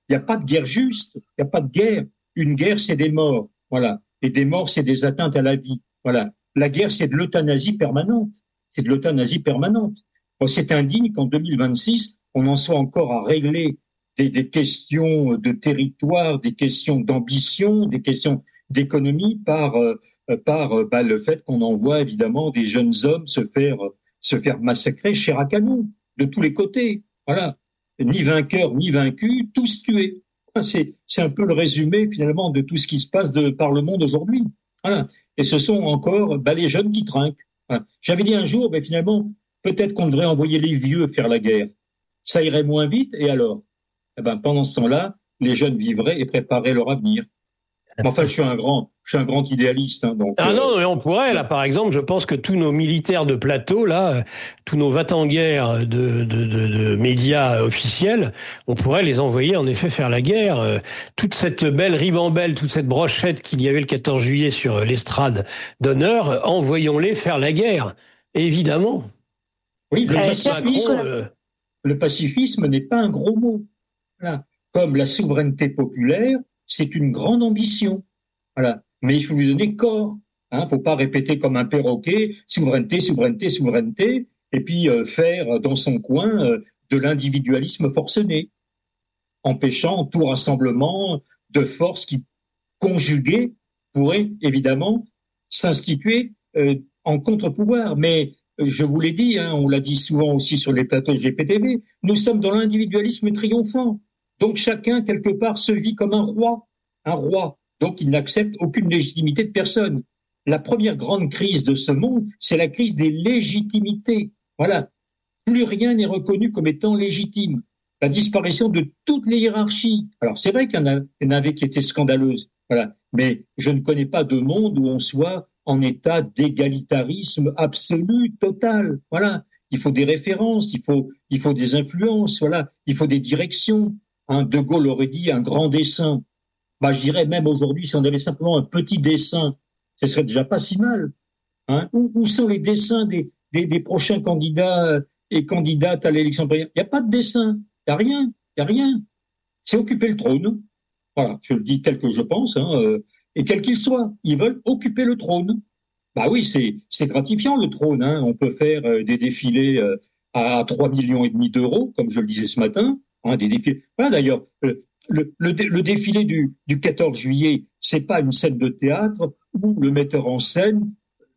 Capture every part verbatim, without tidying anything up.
Il n'y a pas de guerre juste, il n'y a pas de guerre. Une guerre, c'est des morts, voilà. Et des morts, c'est des atteintes à la vie, voilà. La guerre, c'est de l'euthanasie permanente. C'est de l'euthanasie permanente. Bon, c'est indigne qu'en deux mille vingt-six, on en soit encore à régler des, des questions de territoire, des questions d'ambition, des questions d'économie par euh, par euh, bah, le fait qu'on envoie évidemment des jeunes hommes se faire se faire massacrer chair à canon de tous les côtés. Voilà, ni vainqueur ni vaincu, tous tués. C'est c'est un peu le résumé finalement de tout ce qui se passe de par le monde aujourd'hui. Voilà. Et ce sont encore bah, les jeunes qui trinquent. Voilà. J'avais dit un jour, mais finalement, peut-être qu'on devrait envoyer les vieux faire la guerre. Ça irait moins vite. Et alors, eh ben, pendant ce temps-là, les jeunes vivraient et prépareraient leur avenir. Enfin, je suis un grand, je suis un grand idéaliste. Hein, donc, ah euh, non, mais on pourrait, là, par exemple, je pense que tous nos militaires de plateau, là, tous nos va-t-en-guerre de, de, de, de médias officiels, on pourrait les envoyer, en effet, faire la guerre. Toute cette belle ribambelle, toute cette brochette qu'il y avait le quatorze juillet sur l'estrade d'honneur, envoyons-les faire la guerre. Évidemment. Oui, le, le, pacifisme, Macron, euh... le pacifisme n'est pas un gros mot. Voilà. Comme la souveraineté populaire, c'est une grande ambition. Voilà. Mais il faut lui donner corps. Hein, faut pas répéter comme un perroquet souveraineté, souveraineté, souveraineté, et puis euh, faire dans son coin euh, de l'individualisme forcené, empêchant tout rassemblement de forces qui, conjuguées, pourraient évidemment s'instituer euh, en contre-pouvoir. Mais je vous l'ai dit, hein, on l'a dit souvent aussi sur les plateaux de G P T V, nous sommes dans l'individualisme triomphant. Donc chacun, quelque part, se vit comme un roi, un roi. Donc il n'accepte aucune légitimité de personne. La première grande crise de ce monde, c'est la crise des légitimités. Voilà. Plus rien n'est reconnu comme étant légitime. La disparition de toutes les hiérarchies. Alors c'est vrai qu'il y en, a, il y en avait qui étaient scandaleuses. Voilà. Mais je ne connais pas de monde où on soit en état d'égalitarisme absolu, total. Voilà. Il faut des références, il faut, il faut des influences, voilà. Il faut des directions. Hein, De Gaulle aurait dit un grand dessein. Bah, je dirais même aujourd'hui, si on avait simplement un petit dessin, ce serait déjà pas si mal. Hein. Où, où sont les dessins des, des, des prochains candidats et candidates à l'élection présidentielle? Il n'y a pas de dessin, il n'y a rien, il n'y a rien. C'est occuper le trône. Voilà, je le dis tel que je pense, hein, euh, et quel qu'il soit. Ils veulent occuper le trône. Bah oui, c'est, c'est gratifiant le trône. Hein. On peut faire euh, des défilés euh, à trois millions et demi d'euros, comme je le disais ce matin. Hein, des défilés. Voilà d'ailleurs. Euh, Le, le, le défilé du, du quatorze juillet, c'est pas une scène de théâtre où le metteur en scène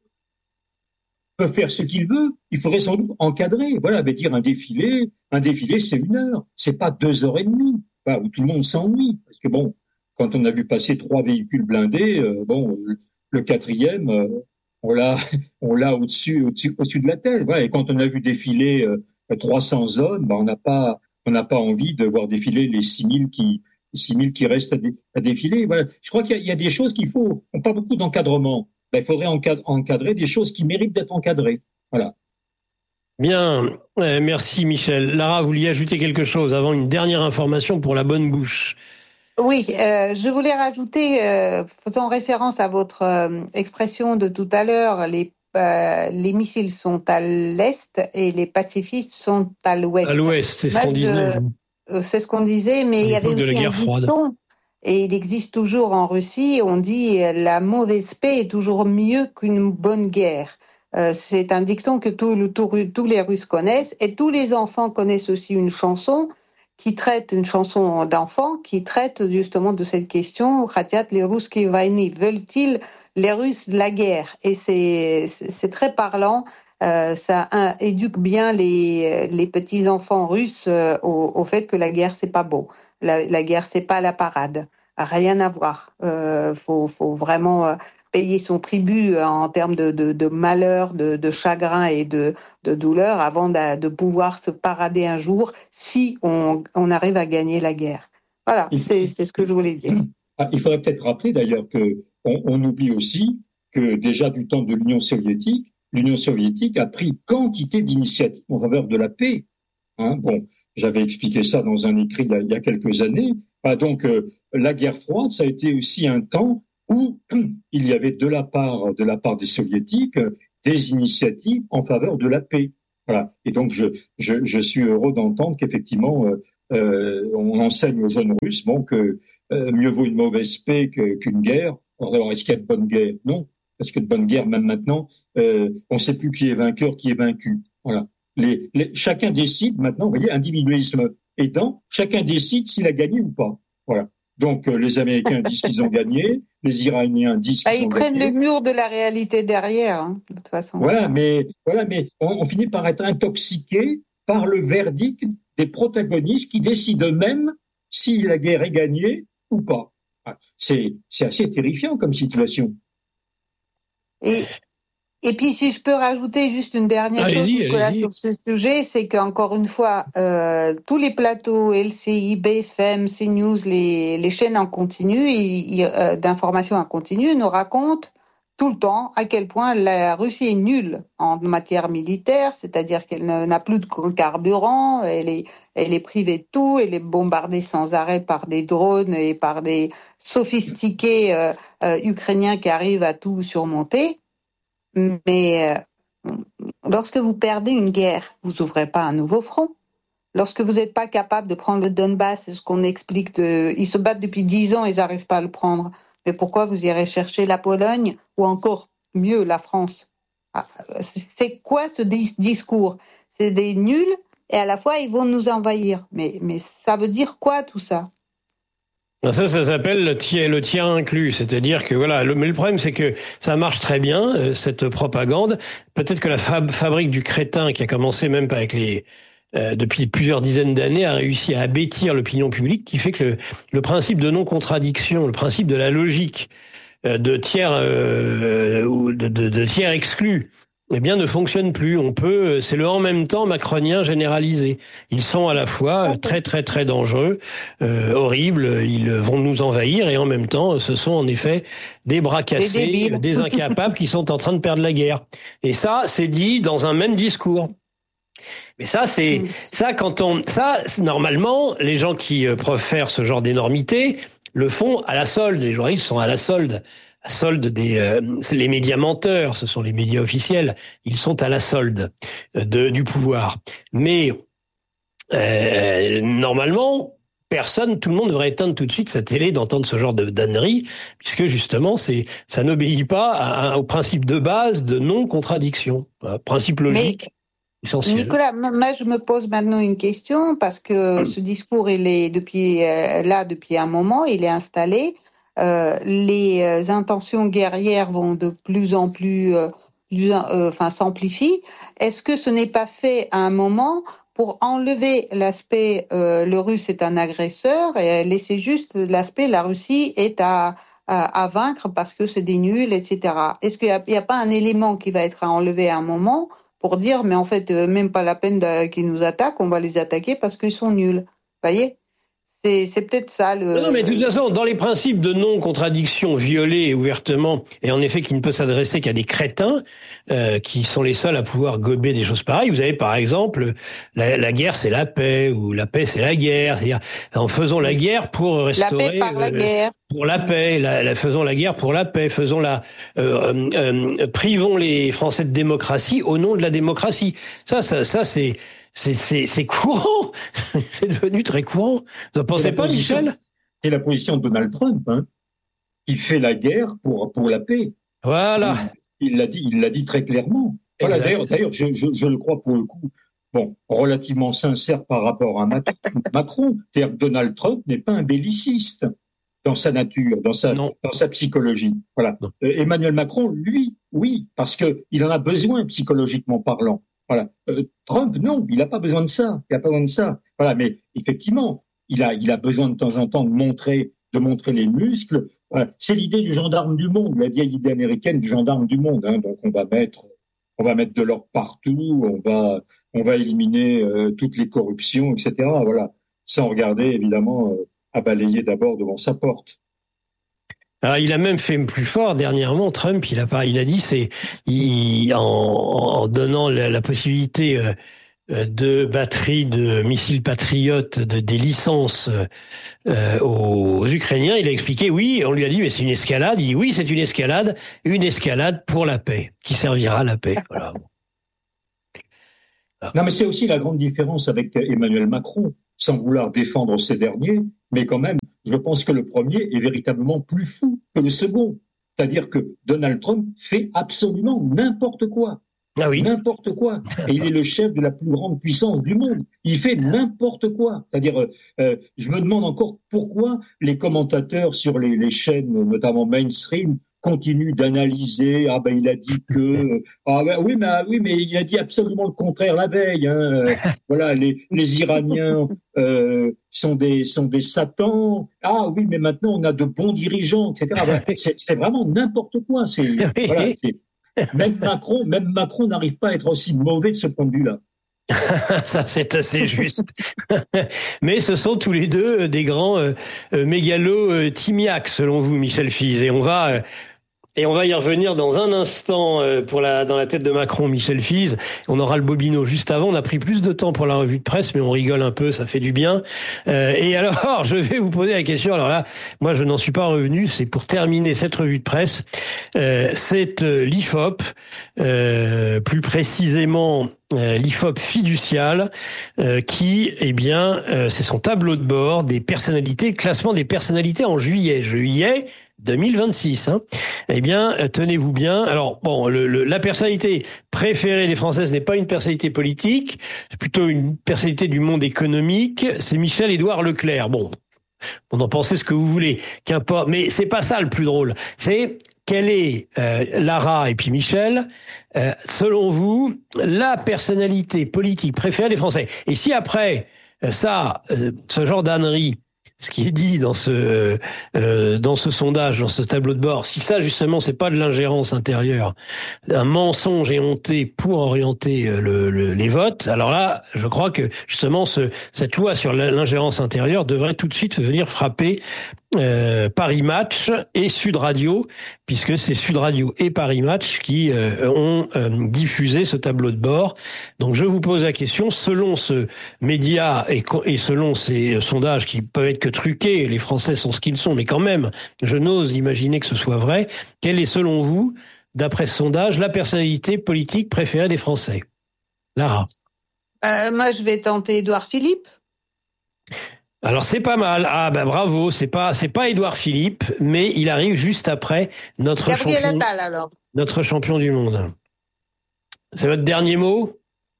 peut faire ce qu'il veut. Il faudrait sans doute encadrer. Voilà, mais dire un défilé, un défilé, c'est une heure. C'est pas deux heures et demie. Voilà, où tout le monde s'ennuie. Parce que bon, quand on a vu passer trois véhicules blindés, euh, bon, le, le quatrième, euh, on l'a, on l'a au-dessus, au-dessus, au-dessus de la tête. Voilà, et quand on a vu défiler euh, trois cents hommes, ben on n'a pas on n'a pas envie de voir défiler les six mille qui, six mille qui restent à, dé, à défiler. Voilà. Je crois qu'il y a, il y a des choses qu'il faut, on parle beaucoup d'encadrement. Ben, il faudrait encadrer, encadrer des choses qui méritent d'être encadrées. Voilà. Bien, euh, merci Michel. Lara, vous vouliez ajouter quelque chose avant une dernière information pour la bonne bouche? Oui, euh, je voulais rajouter, euh, faisant référence à votre euh, expression de tout à l'heure, les Euh, les missiles sont à l'est et les pacifistes sont à l'ouest. À l'ouest, c'est ce qu'on disait. Euh, c'est ce qu'on disait, mais il y avait aussi un dicton, et il existe toujours en Russie, on dit « la mauvaise paix est toujours mieux qu'une bonne guerre ». Euh, c'est un dicton que tout, tout, tous les Russes connaissent, et tous les enfants connaissent aussi une chanson qui traite, une chanson d'enfant, qui traite justement de cette question « Khatiat les Russkiy vayny » veulent-ils les Russes de la guerre? Et c'est, c'est très parlant, euh, ça hein, éduque bien les, les petits-enfants russes euh, au, au fait que la guerre, c'est pas beau. La, la guerre, c'est pas la parade. Rien à voir. Euh, faut, faut vraiment euh, payer son tribut en termes de, de, de malheur, de, de chagrin et de, de douleur avant de, de pouvoir se parader un jour si on, on arrive à gagner la guerre. Voilà, c'est, c'est ce que je voulais dire. Ah, il faudrait peut-être rappeler d'ailleurs que on, on oublie aussi que déjà du temps de l'Union soviétique, l'Union soviétique a pris quantité d'initiatives en faveur de la paix. Hein, bon, j'avais expliqué ça dans un écrit il y a, il y a quelques années. Ah, donc, euh, la guerre froide, ça a été aussi un temps où il y avait de la part de la part des soviétiques des initiatives en faveur de la paix. Voilà. Et donc, je, je, je suis heureux d'entendre qu'effectivement, euh, euh, on enseigne aux jeunes Russes bon que euh, mieux vaut une mauvaise paix que, qu'une guerre. Alors est-ce qu'il y a de bonne guerre? Non, parce que de bonne guerre même maintenant, euh, on ne sait plus qui est vainqueur, qui est vaincu. Voilà. Les, les, chacun décide maintenant, vous voyez, individualisme aidant, chacun décide s'il a gagné ou pas. Voilà. Donc euh, les Américains disent qu'ils ont gagné, les Iraniens disent qu'ils bah, ont gagné. Ils prennent gagné. le mur de la réalité derrière, hein, de toute façon. Voilà, mais voilà, mais on, on finit par être intoxiqué par le verdict des protagonistes qui décident eux-mêmes si la guerre est gagnée ou pas. C'est, c'est assez terrifiant comme situation. Et Et puis, si je peux rajouter juste une dernière allez-y, chose, Nicolas, allez-y. sur ce sujet, c'est qu'encore une fois, euh, tous les plateaux, L C I, B F M, CNews, les, les chaînes en continu, y, y, euh, d'information en continu, nous racontent tout le temps à quel point la Russie est nulle en matière militaire, c'est-à-dire qu'elle ne, n'a plus de carburant, elle est, elle est privée de tout, elle est bombardée sans arrêt par des drones et par des sophistiqués euh, euh, ukrainiens qui arrivent à tout surmonter. Mais euh, lorsque vous perdez une guerre, vous n'ouvrez pas un nouveau front. Lorsque vous n'êtes pas capable de prendre le Donbass, c'est ce qu'on explique, de, ils se battent depuis dix ans, ils n'arrivent pas à le prendre. Mais pourquoi vous irez chercher la Pologne ou encore mieux la France? Ah, c'est quoi ce dis- discours? C'est des nuls et à la fois ils vont nous envahir. Mais, mais ça veut dire quoi tout ça? Ça, ça s'appelle le tiers, le tiers inclus. C'est-à-dire que voilà, le, mais le problème, c'est que ça marche très bien, euh, cette propagande. Peut-être que la fab, fabrique du crétin, qui a commencé même pas avec les, euh, depuis plusieurs dizaines d'années, a réussi à abêtir l'opinion publique, qui fait que le, le principe de non-contradiction, le principe de la logique euh, de tiers euh, ou de, de, de tiers exclus, eh bien, ne fonctionne plus. On peut, c'est le en même temps macronien généralisé. Ils sont à la fois très, très, très dangereux, euh, horribles. Ils vont nous envahir et en même temps, ce sont en effet des bras cassés, des, des incapables qui sont en train de perdre la guerre. Et ça, c'est dit dans un même discours. Mais ça, c'est, ça, quand on, ça, normalement, les gens qui profèrent ce genre d'énormité le font à la solde. Les journalistes sont à la solde. À solde des euh, les médias menteurs, ce sont les médias officiels, ils sont à la solde de du pouvoir. Mais euh, normalement, personne, tout le monde devrait éteindre tout de suite sa télé d'entendre ce genre de d'ânerie, puisque justement, c'est ça n'obéit pas à, à, au principe de base de non-contradiction, un principe logique. Mais, essentiel. Nicolas, moi je me pose maintenant une question parce que ce discours il est depuis euh, là depuis un moment, il est installé. Euh, les euh, intentions guerrières vont de plus en plus, euh, plus euh, enfin s'amplifient. Est-ce que ce n'est pas fait à un moment pour enlever l'aspect euh, le Russe est un agresseur et laisser juste l'aspect la Russie est à à, à vaincre parce que c'est des nuls, et cetera. Est-ce qu'il n'y a, a pas un élément qui va être à enlever à un moment pour dire mais en fait même pas la peine de, qu'ils nous attaquent, on va les attaquer parce qu'ils sont nuls. Voyez? C'est, c'est peut-être ça le... Non, mais de toute façon, dans les principes de non-contradiction violés ouvertement, et en effet qui ne peut s'adresser qu'à des crétins, euh, qui sont les seuls à pouvoir gober des choses pareilles, vous avez par exemple, la, la guerre c'est la paix, ou la paix c'est la guerre, c'est-à-dire en faisant la guerre pour restaurer... La paix par la euh, guerre. Pour la paix, la, la, faisons la guerre pour la paix, faisons la... Euh, euh, privons les Français de démocratie au nom de la démocratie. Ça, ça, ça c'est... C'est, c'est, c'est courant. C'est devenu très courant. Vous en pensez pas, position, Michel? C'est la position de Donald Trump, hein, qui fait la guerre pour, pour la paix. Voilà. Il, il l'a dit, il l'a dit très clairement. Voilà, d'ailleurs, d'ailleurs, je, je, je le crois pour le coup, bon, relativement sincère par rapport à Macron. C'est-à-dire que Donald Trump n'est pas un belliciste dans sa nature, dans sa, dans sa psychologie. Voilà. Euh, Emmanuel Macron, lui, oui, parce que il en a besoin psychologiquement parlant. Voilà. Euh, Trump, non, il n'a pas besoin de ça. Il n'a pas besoin de ça. Voilà. Mais effectivement, il a, il a besoin de temps en temps de montrer, de montrer les muscles. Voilà. C'est l'idée du gendarme du monde, la vieille idée américaine du gendarme du monde. Hein. Donc on va mettre, on va mettre de l'ordre partout, on va, on va éliminer euh, toutes les corruptions, et cetera. Voilà. Sans regarder évidemment euh, à balayer d'abord devant sa porte. Alors, il a même fait plus fort dernièrement. Trump, il a pas, il a dit, c'est il, en, en donnant la, la possibilité euh, de batteries de missiles patriotes, de des licences euh, aux Ukrainiens. Il a expliqué, oui, on lui a dit, mais c'est une escalade. Il dit, oui, c'est une escalade, une escalade pour la paix, qui servira à la paix. Voilà. Non, mais c'est aussi la grande différence avec Emmanuel Macron. sans vouloir défendre ces derniers, mais quand même, je pense que le premier est véritablement plus fou que le second. C'est-à-dire que Donald Trump fait absolument n'importe quoi. Ah oui. N'importe quoi. Et il est le chef de la plus grande puissance du monde. Il fait n'importe quoi. C'est-à-dire, euh, je me demande encore pourquoi les commentateurs sur les, les chaînes, notamment mainstream, continuent d'analyser. Ah ben il a dit que. Ah ben oui, mais oui, mais il a dit absolument le contraire la veille. Hein. Voilà, les, les Iraniens euh, sont des sont des satans. Ah oui, mais maintenant on a de bons dirigeants, et cetera. Ben, c'est, c'est vraiment n'importe quoi. C'est voilà. C'est, Même Macron, même Macron n'arrive pas à être aussi mauvais de ce point de vue-là. Ça, c'est assez juste. Mais ce sont tous les deux des grands euh, mégalos-timiaques, selon vous, Michel Fize. Et on va... Euh, Et on va y revenir dans un instant pour la dans la tête de Macron, Michel Fize. On aura le Bobino juste avant. On a pris plus de temps pour la revue de presse, mais on rigole un peu, ça fait du bien. Euh, et alors, je vais vous poser la question. Alors là, moi, je n'en suis pas revenu. C'est pour terminer cette revue de presse. Euh, c'est euh, l'I F O P, euh, plus précisément euh, l'I F O P fiducial, euh, qui, eh bien, euh, c'est son tableau de bord des personnalités, classement des personnalités en juillet. Juillet deux mille vingt-six, hein. Eh bien, tenez-vous bien. Alors, bon, le, le, la personnalité préférée des Françaises n'est pas une personnalité politique, c'est plutôt une personnalité du monde économique. C'est Michel-Édouard Leclerc. Bon, on en pensez ce que vous voulez, qu'importe. Mais c'est pas ça le plus drôle. C'est quelle est euh, Lara et puis Michel, euh, selon vous, la personnalité politique préférée des Français. Et si après euh, ça, euh, ce genre d'ânerie, ce qui est dit dans ce euh, dans ce sondage, dans ce tableau de bord, si ça justement c'est pas de l'ingérence intérieure, un mensonge éhonté pour orienter le, le, les votes, alors là, je crois que justement ce, cette loi sur l'ingérence intérieure devrait tout de suite venir frapper euh, Paris Match et Sud Radio, puisque c'est Sud Radio et Paris Match qui euh, ont euh, diffusé ce tableau de bord. Donc je vous pose la question, selon ce média et, et selon ces sondages qui peuvent être que truqués, les Français sont ce qu'ils sont, mais quand même, je n'ose imaginer que ce soit vrai, quelle est selon vous, d'après ce sondage, la personnalité politique préférée des Français? Lara. Euh, moi, je vais tenter Édouard Philippe. Alors c'est pas mal. Ah ben bravo, c'est pas c'est pas Édouard Philippe, mais il arrive juste après notre Gabriel champion. Attal, alors. Notre champion du monde. C'est votre dernier mot?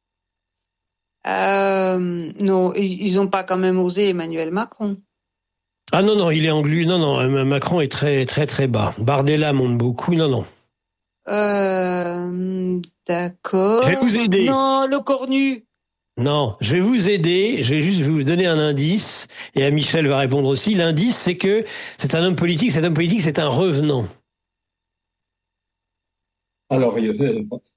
Euh, non, ils ont pas quand même osé Emmanuel Macron. Ah non non, il est englu. Non non, Macron est très très très bas. Bardella monte beaucoup. Non non. Euh, d'accord. Je vais vous aider. Non, le cornu. Non, je vais vous aider, je vais juste vous donner un indice, et à Michel va répondre aussi. L'indice, c'est que c'est un homme politique, cet homme politique, c'est un revenant. Alors, il y a...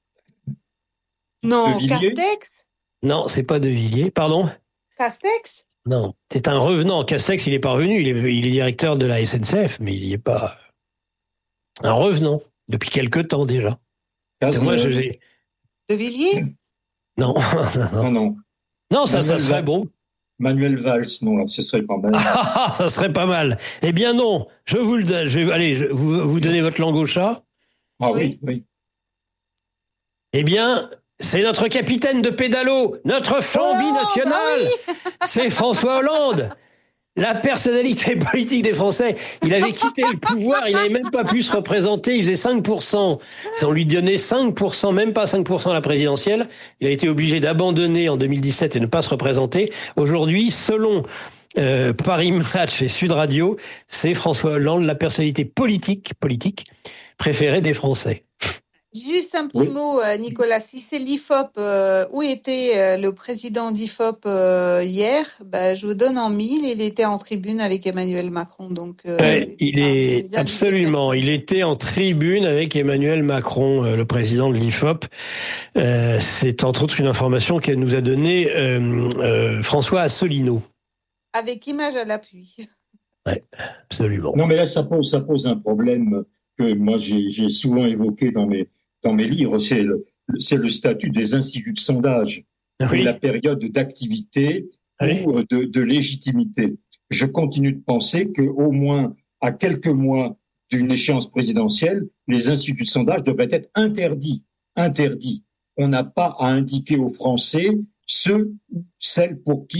Non, Castex? Non, c'est pas De Villiers, pardon. Castex? Non, c'est un revenant. Castex, il est parvenu, il est, il est directeur de la S N C F, mais il n'y est pas un revenant, depuis quelque temps déjà. Casse, Moi, je... De Villiers? Non. non, non. Non, ça, ça serait bon. Manuel Valls, non, là, ce serait pas mal. Ah, ça serait pas mal. Eh bien non, je vous le donne. Je vais, allez, je, vous, vous donnez votre langue au chat. Ah oui, oui. Eh bien, c'est notre capitaine de pédalo, notre champi oh, national. Bah oui. C'est François Hollande. La personnalité politique des Français. Il avait quitté le pouvoir, il n'avait même pas pu se représenter, il faisait cinq pour cent. On lui donnait cinq pour cent, même pas cinq pour cent à la présidentielle. Il a été obligé d'abandonner en deux mille dix-sept et ne pas se représenter. Aujourd'hui, selon euh, Paris Match et Sud Radio, c'est François Hollande, la personnalité politique, politique préférée des Français. Juste un petit oui. mot, Nicolas. Si c'est l'I F O P, euh, où était euh, le président d'I F O P euh, hier? Bah, je vous donne en mille. Il était en tribune avec Emmanuel Macron. Donc, euh, ouais, il est absolument. Il était en tribune avec Emmanuel Macron, euh, le président de l'I F O P. Euh, c'est entre autres une information qu'elle nous a donnée euh, euh, François Asselineau. Avec image à l'appui. Ouais, absolument. Non, mais là, ça pose, ça pose un problème que moi j'ai, j'ai souvent évoqué dans mes dans mes livres, c'est le, c'est le statut des instituts de sondage oui. et la période d'activité oui. ou de, de légitimité. Je continue de penser que au moins à quelques mois d'une échéance présidentielle, les instituts de sondage devraient être interdits. Interdits. On n'a pas à indiquer aux Français ceux ou celles pour qui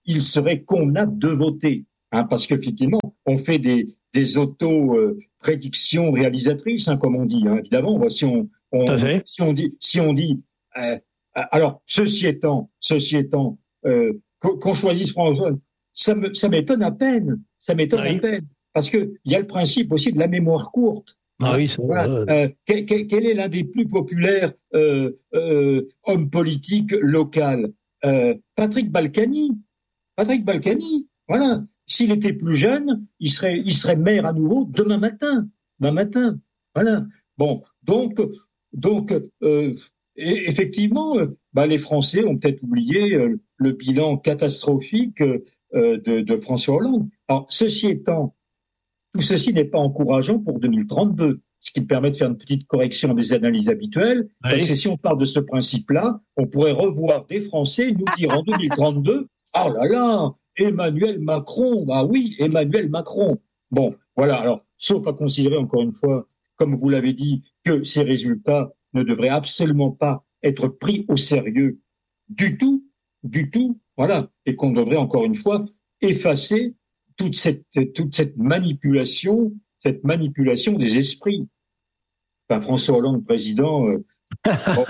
il serait convenable de voter, hein, parce qu'effectivement, on fait des, des auto-prédictions réalisatrices, hein, comme on dit, hein, évidemment. Si on, on, si on dit, si on dit, euh, alors, ceci étant, ceci étant, euh, qu'on choisisse François, ça, me, ça m'étonne à peine, ça m'étonne ah oui. à peine, parce que il y a le principe aussi de la mémoire courte. Ah oui, c'est voilà. euh, quel, quel est l'un des plus populaires euh, euh, hommes politiques local? euh, Patrick Balkany. Patrick Balkany, voilà. S'il était plus jeune, il serait, il serait maire à nouveau demain matin, demain matin. Voilà. Bon, donc, donc, euh, et effectivement, euh, bah, les Français ont peut-être oublié euh, le bilan catastrophique euh, de, de François Hollande. Alors, ceci étant, tout ceci n'est pas encourageant pour deux mille trente-deux, ce qui permet de faire une petite correction des analyses habituelles. Oui. Parce que si on part de ce principe-là, on pourrait revoir des Français nous dire en deux mille trente-deux, oh là là, Emmanuel Macron, ah oui, Emmanuel Macron. Bon, voilà, alors, sauf à considérer encore une fois, comme vous l'avez dit, que ces résultats ne devraient absolument pas être pris au sérieux du tout, du tout, voilà, et qu'on devrait encore une fois effacer toute cette, toute cette manipulation, cette manipulation des esprits. Enfin, François Hollande, président. Euh, bon.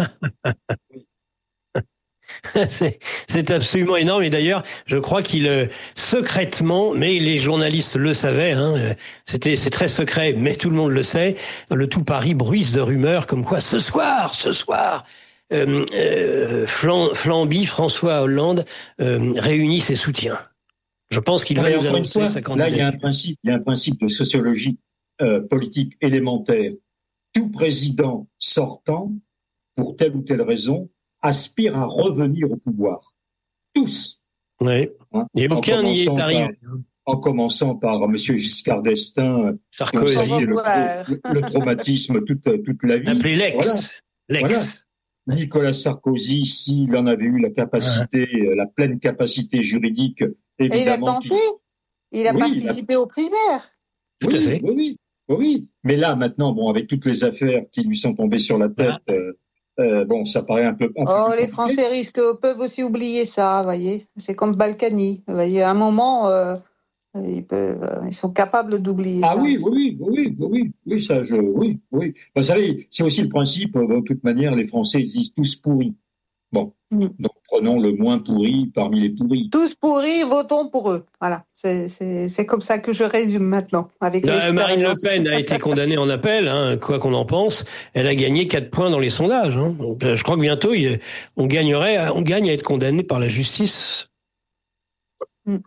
c'est, c'est absolument énorme. Et d'ailleurs, je crois qu'il euh, secrètement, mais les journalistes le savaient, hein, c'était, c'est très secret, mais tout le monde le sait. Le tout Paris bruisse de rumeurs comme quoi ce soir, ce soir. Euh, euh, Flam, Flamby, François Hollande euh, réunit ses soutiens. Je pense qu'il va nous annoncer fois, sa candidature. Là, il y a un principe, il y a un principe de sociologie euh, politique élémentaire. Tout président sortant, pour telle ou telle raison, aspire à revenir au pouvoir. Tous. Oui. Hein, et aucun n'y est arrivé. Par, en commençant par M. Giscard d'Estaing, Sarkozy, le, le, le traumatisme toute, toute la vie. Appelé l'ex. Voilà. L'ex. Voilà. Nicolas Sarkozy, s'il en avait eu la capacité, ouais. la pleine capacité juridique, évidemment. Et il a tenté. Il a oui, participé il a... aux primaires. Tout oui, à fait. Oui, oui, oui. Mais là, maintenant, bon, avec toutes les affaires qui lui sont tombées sur la tête, ah. euh, euh, bon, ça paraît un peu. Un oh, peu les Français risquent, peuvent aussi oublier ça, voyez. C'est comme Balkany. Voyez, à un moment, euh, ils peuvent, ils sont capables d'oublier. Ah ça oui, aussi. oui, oui, oui, oui, oui, ça, je, oui, oui. Vous savez, c'est aussi le principe. De toute manière, les Français ils disent tous pourris. Bon, mm. donc prenons le moins pourri parmi les pourris. Tous pourris, votons pour eux. Voilà, c'est, c'est, c'est comme ça que je résume maintenant. Avec non, Marine Le Pen a été condamnée en appel, hein, quoi qu'on en pense. Elle a gagné quatre points dans les sondages. Hein. Donc, je crois que bientôt, il, on gagnerait, on gagne à être condamné par la justice. Mm.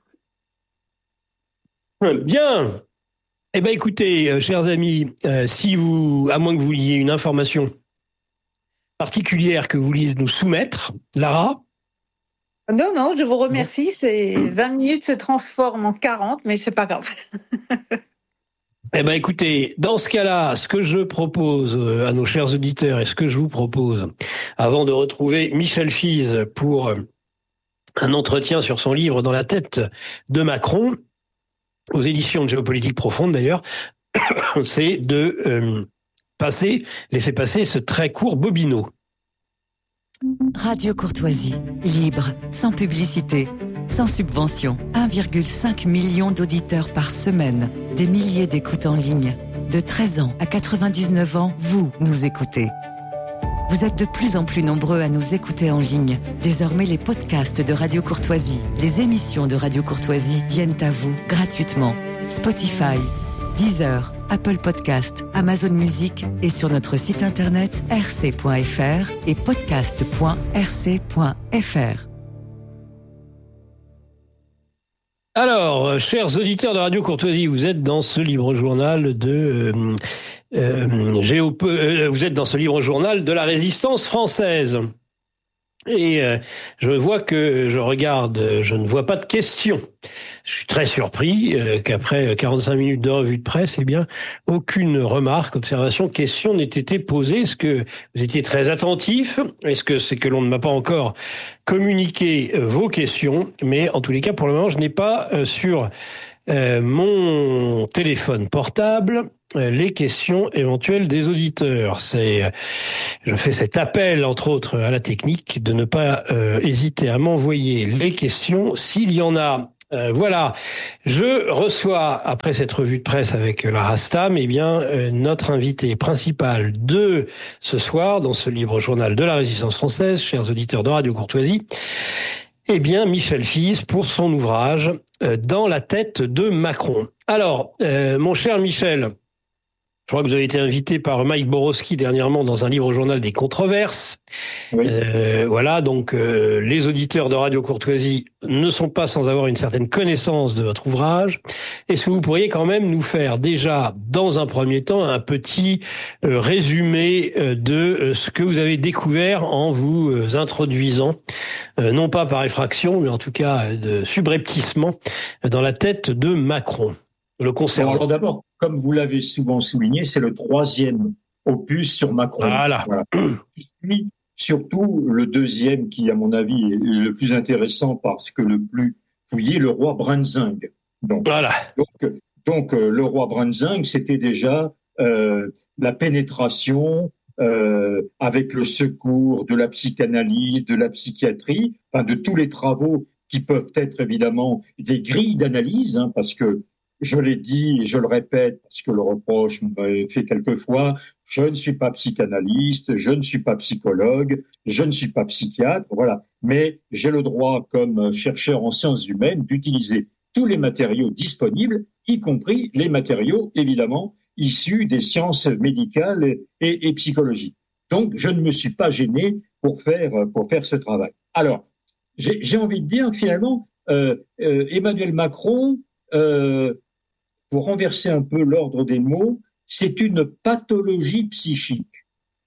Bien. Eh ben, écoutez, euh, chers amis, euh, si vous, à moins que vous vouliez une information particulière que vous vouliez nous soumettre, Lara. Non, non, je vous remercie. C'est vingt minutes se transforment en quarante, mais c'est pas grave. Eh ben, écoutez, dans ce cas-là, ce que je propose à nos chers auditeurs et ce que je vous propose, avant de retrouver Michel Fize pour un entretien sur son livre Dans la tête de Macron, aux éditions de Géopolitique Profonde d'ailleurs, c'est de euh, passer, laisser passer ce très court bobino. Radio Courtoisie, libre, sans publicité, sans subvention. un virgule cinq million d'auditeurs par semaine, des milliers d'écoutes en ligne. De treize ans à quatre-vingt-dix-neuf ans, vous nous écoutez. Vous êtes de plus en plus nombreux à nous écouter en ligne. Désormais, les podcasts de Radio Courtoisie, les émissions de Radio Courtoisie viennent à vous gratuitement. Spotify, Deezer, Apple Podcast, Amazon Music et sur notre site internet r c point f r et podcast point r c point f r. Alors, chers auditeurs de Radio Courtoisie, vous êtes dans ce libre journal de euh, euh, Géope, euh, vous êtes dans ce libre journal de la résistance française. Et euh, je vois que je regarde, je ne vois pas de questions. Je suis très surpris euh, qu'après quarante-cinq minutes de revue de presse, eh bien, aucune remarque, observation, question n'ait été posée. Est-ce que vous étiez très attentif? Est-ce que c'est que l'on ne m'a pas encore communiqué euh, vos questions? Mais en tous les cas, pour le moment, je n'ai pas euh, sur euh, mon téléphone portable les questions éventuelles des auditeurs. C'est, je fais cet appel, entre autres, à la technique, de ne pas euh, hésiter à m'envoyer les questions s'il y en a. Euh, voilà, je reçois, après cette revue de presse avec la Rastam, eh bien, euh, notre invité principal de ce soir, dans ce libre journal de la Résistance française, chers auditeurs de Radio Courtoisie, eh bien, Michel Fils, pour son ouvrage euh, « Dans la tête de Macron ». Alors, euh, mon cher Michel, je crois que vous avez été invité par Mike Borowski dernièrement dans un livre journal des controverses. Oui. Euh, voilà, donc euh, les auditeurs de Radio Courtoisie ne sont pas sans avoir une certaine connaissance de votre ouvrage. Est-ce que vous pourriez quand même nous faire déjà, dans un premier temps, un petit euh, résumé euh, de euh, ce que vous avez découvert en vous euh, introduisant, euh, non pas par effraction, mais en tout cas euh, de subrepticement, euh, dans la tête de Macron, le concernant. Alors d'abord, comme vous l'avez souvent souligné, c'est le troisième opus sur Macron. Voilà. voilà. Puis, surtout, le deuxième, qui, à mon avis, est le plus intéressant parce que le plus fouillé, le roi Brunzing. Donc, voilà. donc, donc euh, le roi Brunzing, c'était déjà euh, la pénétration euh, avec le secours de la psychanalyse, de la psychiatrie, enfin, de tous les travaux qui peuvent être évidemment des grilles d'analyse, hein, parce que je l'ai dit et je le répète parce que le reproche m'a fait quelquefois, je ne suis pas psychanalyste, je ne suis pas psychologue, je ne suis pas psychiatre, voilà. Mais j'ai le droit, comme chercheur en sciences humaines, d'utiliser tous les matériaux disponibles, y compris les matériaux, évidemment, issus des sciences médicales et, et, et psychologiques. Donc, je ne me suis pas gêné pour faire, pour faire ce travail. Alors, j'ai, j'ai envie de dire que finalement, euh, euh, Emmanuel Macron, euh, pour renverser un peu l'ordre des mots, c'est une pathologie psychique.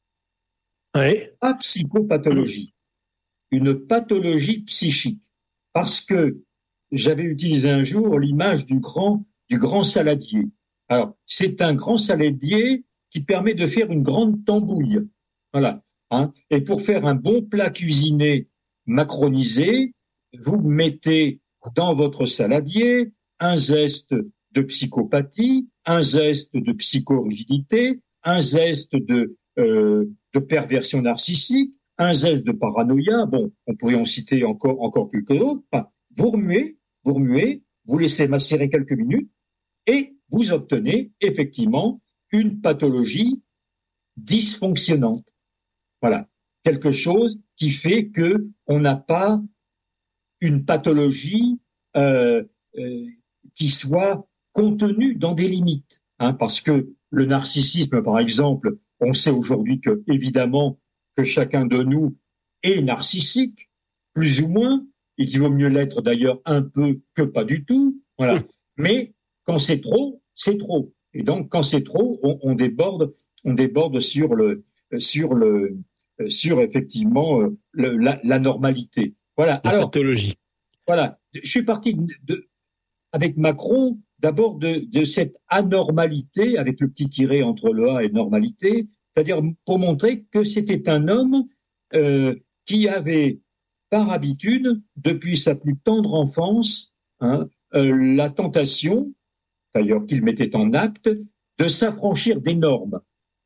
Oui. Pas psychopathologie. Une pathologie psychique. Parce que j'avais utilisé un jour l'image du grand, du grand saladier. Alors, c'est un grand saladier qui permet de faire une grande tambouille. Voilà. Hein. Et pour faire un bon plat cuisiné macronisé, vous mettez dans votre saladier un zeste de psychopathie, un zeste de psychorigidité, un zeste de, euh, de perversion narcissique, un zeste de paranoïa. Bon, on pourrait en citer encore, encore quelques autres. Enfin, vous remuez, vous remuez, vous laissez macérer quelques minutes et vous obtenez effectivement une pathologie dysfonctionnante. Voilà. Quelque chose qui fait que on n'a pas une pathologie euh, euh, qui soit contenue dans des limites, hein, parce que le narcissisme, par exemple, on sait aujourd'hui que évidemment que chacun de nous est narcissique, plus ou moins, et qu'il vaut mieux l'être d'ailleurs un peu que pas du tout. Voilà. Mmh. Mais quand c'est trop, c'est trop. Et donc quand c'est trop, on, on déborde, on déborde sur le, sur le, sur effectivement le, la, la normalité. Voilà. La Alors, pathologie. Voilà. Je suis parti de, de, avec Macron d'abord de, de cette anormalité, avec le petit tiret entre le A et normalité, c'est-à-dire pour montrer que c'était un homme euh, qui avait par habitude, depuis sa plus tendre enfance, hein, euh, la tentation, d'ailleurs qu'il mettait en acte, de s'affranchir des normes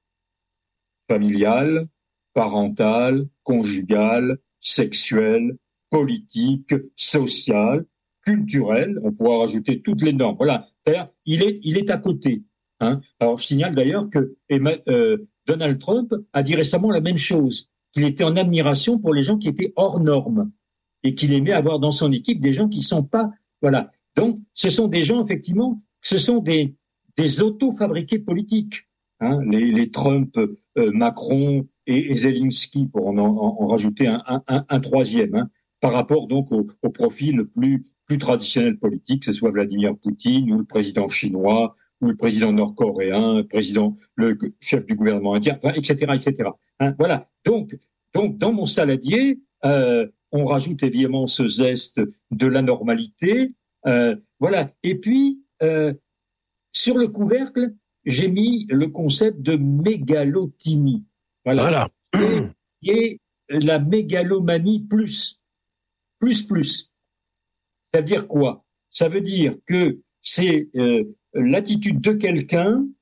familiales, parentales, conjugales, sexuelles, politiques, sociales, culturelles, on pourra rajouter toutes les normes. Voilà, c'est-à-dire il est, il est à côté. Hein. Alors je signale d'ailleurs que euh, Donald Trump a dit récemment la même chose, qu'il était en admiration pour les gens qui étaient hors normes et qu'il aimait avoir dans son équipe des gens qui sont pas, voilà. Donc ce sont des gens effectivement, ce sont des des auto-fabriqués politiques. Hein. Les, les Trump, euh, Macron et, et Zelensky, pour en, en, en rajouter un, un, un, un troisième, hein, par rapport donc au, au profil plus plus traditionnel politique, que ce soit Vladimir Poutine ou le président chinois ou le président nord-coréen, le président, le chef du gouvernement indien, enfin, et cetera, et cetera. Hein, voilà. Donc, donc, dans mon saladier, euh, on rajoute évidemment ce zeste de l'anormalité, euh, voilà. Et puis, euh, sur le couvercle, j'ai mis le concept de mégalothymie. Voilà. Voilà. Qui est la mégalomanie plus, plus, plus. Ça veut dire quoi? Ça veut dire que c'est euh, l'attitude de quelqu'un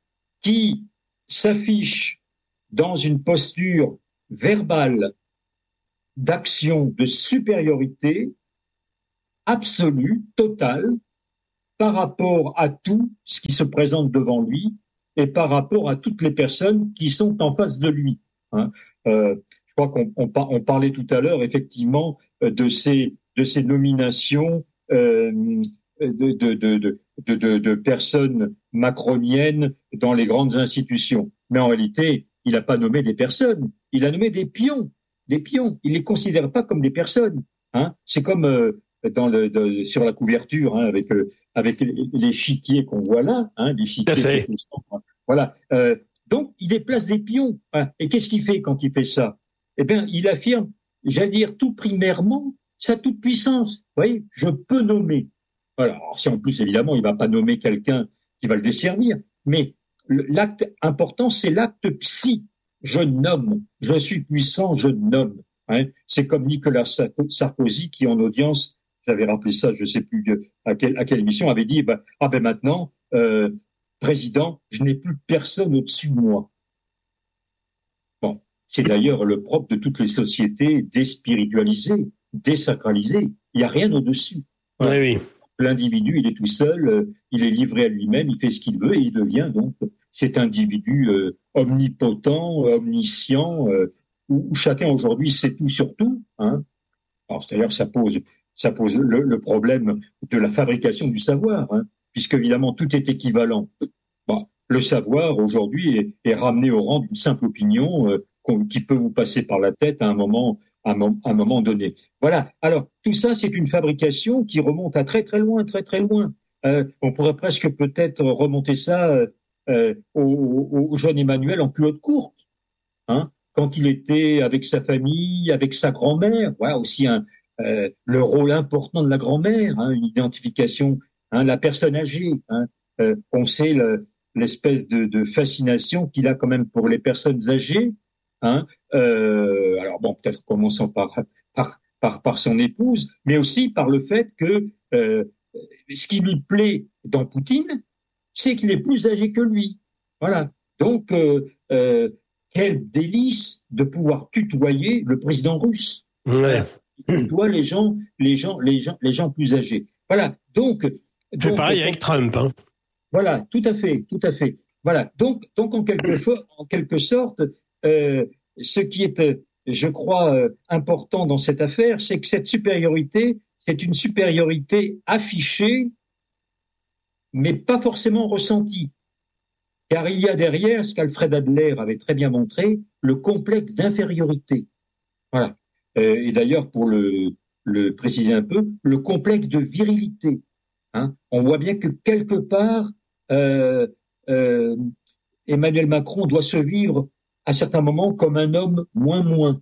qui s'affiche dans une posture verbale d'action de supériorité absolue, totale, par rapport à tout ce qui se présente devant lui et par rapport à toutes les personnes qui sont en face de lui. Hein. Euh, je crois qu'on on, on parlait tout à l'heure effectivement de ces de ces nominations euh, de, de, de, de, de, de personnes macroniennes dans les grandes institutions. Mais en réalité, il n'a pas nommé des personnes, il a nommé des pions, des pions. Il les considère pas comme des personnes. Hein. C'est comme euh, dans le de, sur la couverture hein, avec euh, avec l'échiquier qu'on voit là, hein, l'échiquier. Voilà. Euh, donc il déplace des pions. Hein. Et qu'est-ce qu'il fait quand il fait ça? Eh bien, il affirme, j'allais dire tout primairement, sa toute puissance. Vous voyez, je peux nommer. Voilà. Alors, si en plus évidemment il va pas nommer quelqu'un qui va le desservir, mais l'acte important, c'est l'acte psy. Je nomme, je suis puissant, je nomme. Hein. C'est comme Nicolas Sarkozy qui, en audience, j'avais rappelé ça, je ne sais plus à quelle, à quelle émission, avait dit bah, ah ben maintenant, euh, président, je n'ai plus personne au-dessus de moi. Bon, c'est d'ailleurs le propre de toutes les sociétés déspiritualisées, désacralisées. Il n'y a rien au-dessus. Voilà. Oui, oui. L'individu, il est tout seul, euh, il est livré à lui-même, il fait ce qu'il veut et il devient donc cet individu euh, omnipotent, omniscient, euh, où, où chacun aujourd'hui sait tout sur tout. Hein. Alors d'ailleurs, ça pose, ça pose le, le problème de la fabrication du savoir, hein, puisque évidemment tout est équivalent. Bon, le savoir aujourd'hui est, est ramené au rang d'une simple opinion euh, qui peut vous passer par la tête à un moment. À un moment donné. Voilà. Alors, tout ça, c'est une fabrication qui remonte à très, très loin, très, très loin. Euh, on pourrait presque peut-être remonter ça euh, au, au jeune Emmanuel en culotte courte, hein, quand il était avec sa famille, avec sa grand-mère. Voilà aussi un, euh, le rôle important de la grand-mère, hein, une identification, hein, la personne âgée. Hein, euh, on sait le, l'espèce de, de fascination qu'il a quand même pour les personnes âgées. Hein, euh, alors bon, peut-être commençons par, par par par son épouse, mais aussi par le fait que euh, ce qui lui plaît dans Poutine, c'est qu'il est plus âgé que lui. Voilà. Donc euh, euh, quel délice de pouvoir tutoyer le président russe. Ouais. Voilà. Il tutoie les gens, les gens, les gens, les gens plus âgés. Voilà. Donc c'est pareil avec Trump. Hein. Voilà, tout à fait, tout à fait. Voilà. Donc donc en quelque fois, en quelque sorte. Euh, ce qui est, euh, je crois, euh, important dans cette affaire, c'est que cette supériorité, c'est une supériorité affichée, mais pas forcément ressentie. Car il y a derrière, ce qu'Alfred Adler avait très bien montré, le complexe d'infériorité. Voilà. Euh, et d'ailleurs, pour le, le préciser un peu, le complexe de virilité. Hein. On voit bien que quelque part, euh, euh, Emmanuel Macron doit se vivre à certains moments comme un homme moins moins.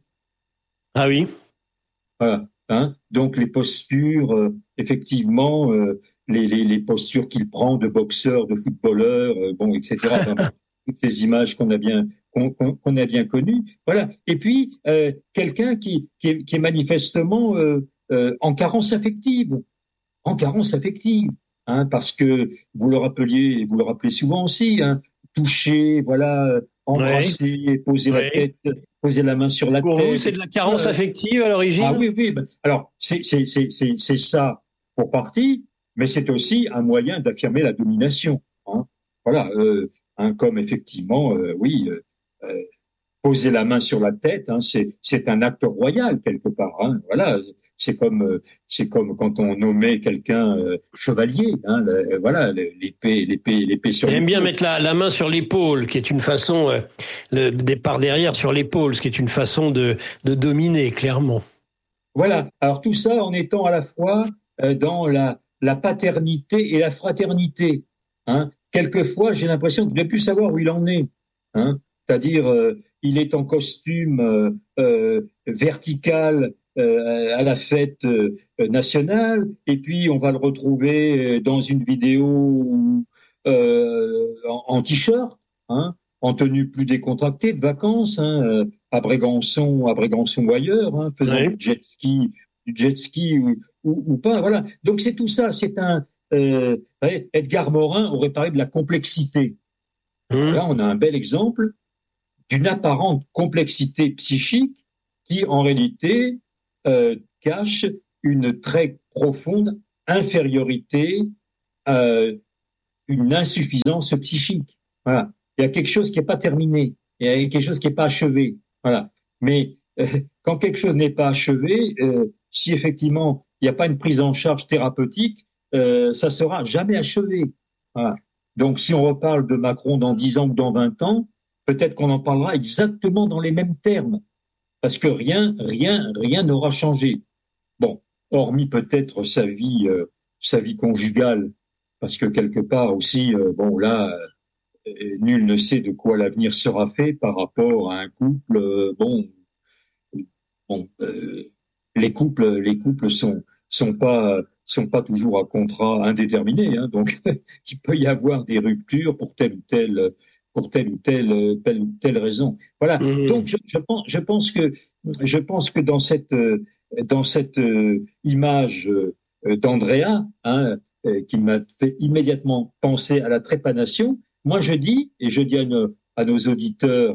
Ah oui. Voilà. Hein. Donc les postures, euh, effectivement, euh, les, les, les postures qu'il prend de boxeur, de footballeur, euh, bon, et cetera. Enfin, bon, toutes ces images qu'on a bien qu'on, qu'on a bien connues. Voilà. Et puis euh, quelqu'un qui, qui, est, qui est manifestement euh, euh, en carence affective, en carence affective, hein, parce que vous le rappeliez, vous le rappelez souvent aussi, hein, toucher, voilà. Embrasser, ouais. poser ouais. la tête, poser la main sur la pour tête. Pour vous, c'est de la carence euh, affective à l'origine? Ah oui, oui. Ben, alors, c'est, c'est, c'est, c'est, c'est ça pour partie, mais c'est aussi un moyen d'affirmer la domination. Hein. Voilà, euh, hein, comme effectivement, euh, oui, euh, euh, poser la main sur la tête, hein, c'est, c'est un acte royal quelque part. Hein. Voilà. C'est comme, euh, c'est comme quand on nommait quelqu'un euh, chevalier, hein, le, voilà, l'épée, l'épée, l'épée sur. Il aime bien mettre la, la main sur l'épaule, qui est une façon, euh, le départ derrière sur l'épaule, ce qui est une façon de, de dominer clairement. Voilà. Alors tout ça en étant à la fois euh, dans la, la paternité et la fraternité. Hein. Quelquefois, j'ai l'impression qu'il ne doit plus savoir où il en est. Hein. C'est-à-dire, euh, il est en costume euh, euh, vertical. Euh, à la fête euh, nationale, et puis on va le retrouver dans une vidéo euh, en, en t-shirt, hein, en tenue plus décontractée de vacances, hein, à Brégançon, à Brégançon ou ailleurs, hein, faisant oui. du jet ski, du jet ski ou, ou, ou pas, voilà. Donc c'est tout ça, c'est un euh, Edgar Morin aurait parlé de la complexité. Mmh. Là, on a un bel exemple d'une apparente complexité psychique qui, en réalité, euh, cache une très profonde infériorité, euh, une insuffisance psychique. Voilà. Il y a quelque chose qui n'est pas terminé, il y a quelque chose qui n'est pas achevé. Voilà. Mais euh, quand quelque chose n'est pas achevé, euh, si effectivement il n'y a pas une prise en charge thérapeutique, euh, ça sera jamais achevé. Voilà. Donc, si on reparle de Macron dans dix ans ou dans vingt ans, peut-être qu'on en parlera exactement dans les mêmes termes, parce que rien, rien, rien n'aura changé. Bon, hormis peut-être sa vie, euh, sa vie conjugale, parce que quelque part aussi, euh, bon là, euh, nul ne sait de quoi l'avenir sera fait par rapport à un couple. Euh, bon, bon, euh, les couples, les couples sont sont pas sont pas toujours à contrat indéterminé, hein, donc il peut y avoir des ruptures pour telle ou telle pour telle ou telle telle ou telle raison. Voilà. Mmh. Donc je, je pense je pense que je pense que dans cette dans cette euh, image euh, d'Andrea, hein, euh, qui m'a fait immédiatement penser à la trépanation, moi je dis et je dis à nos, à nos auditeurs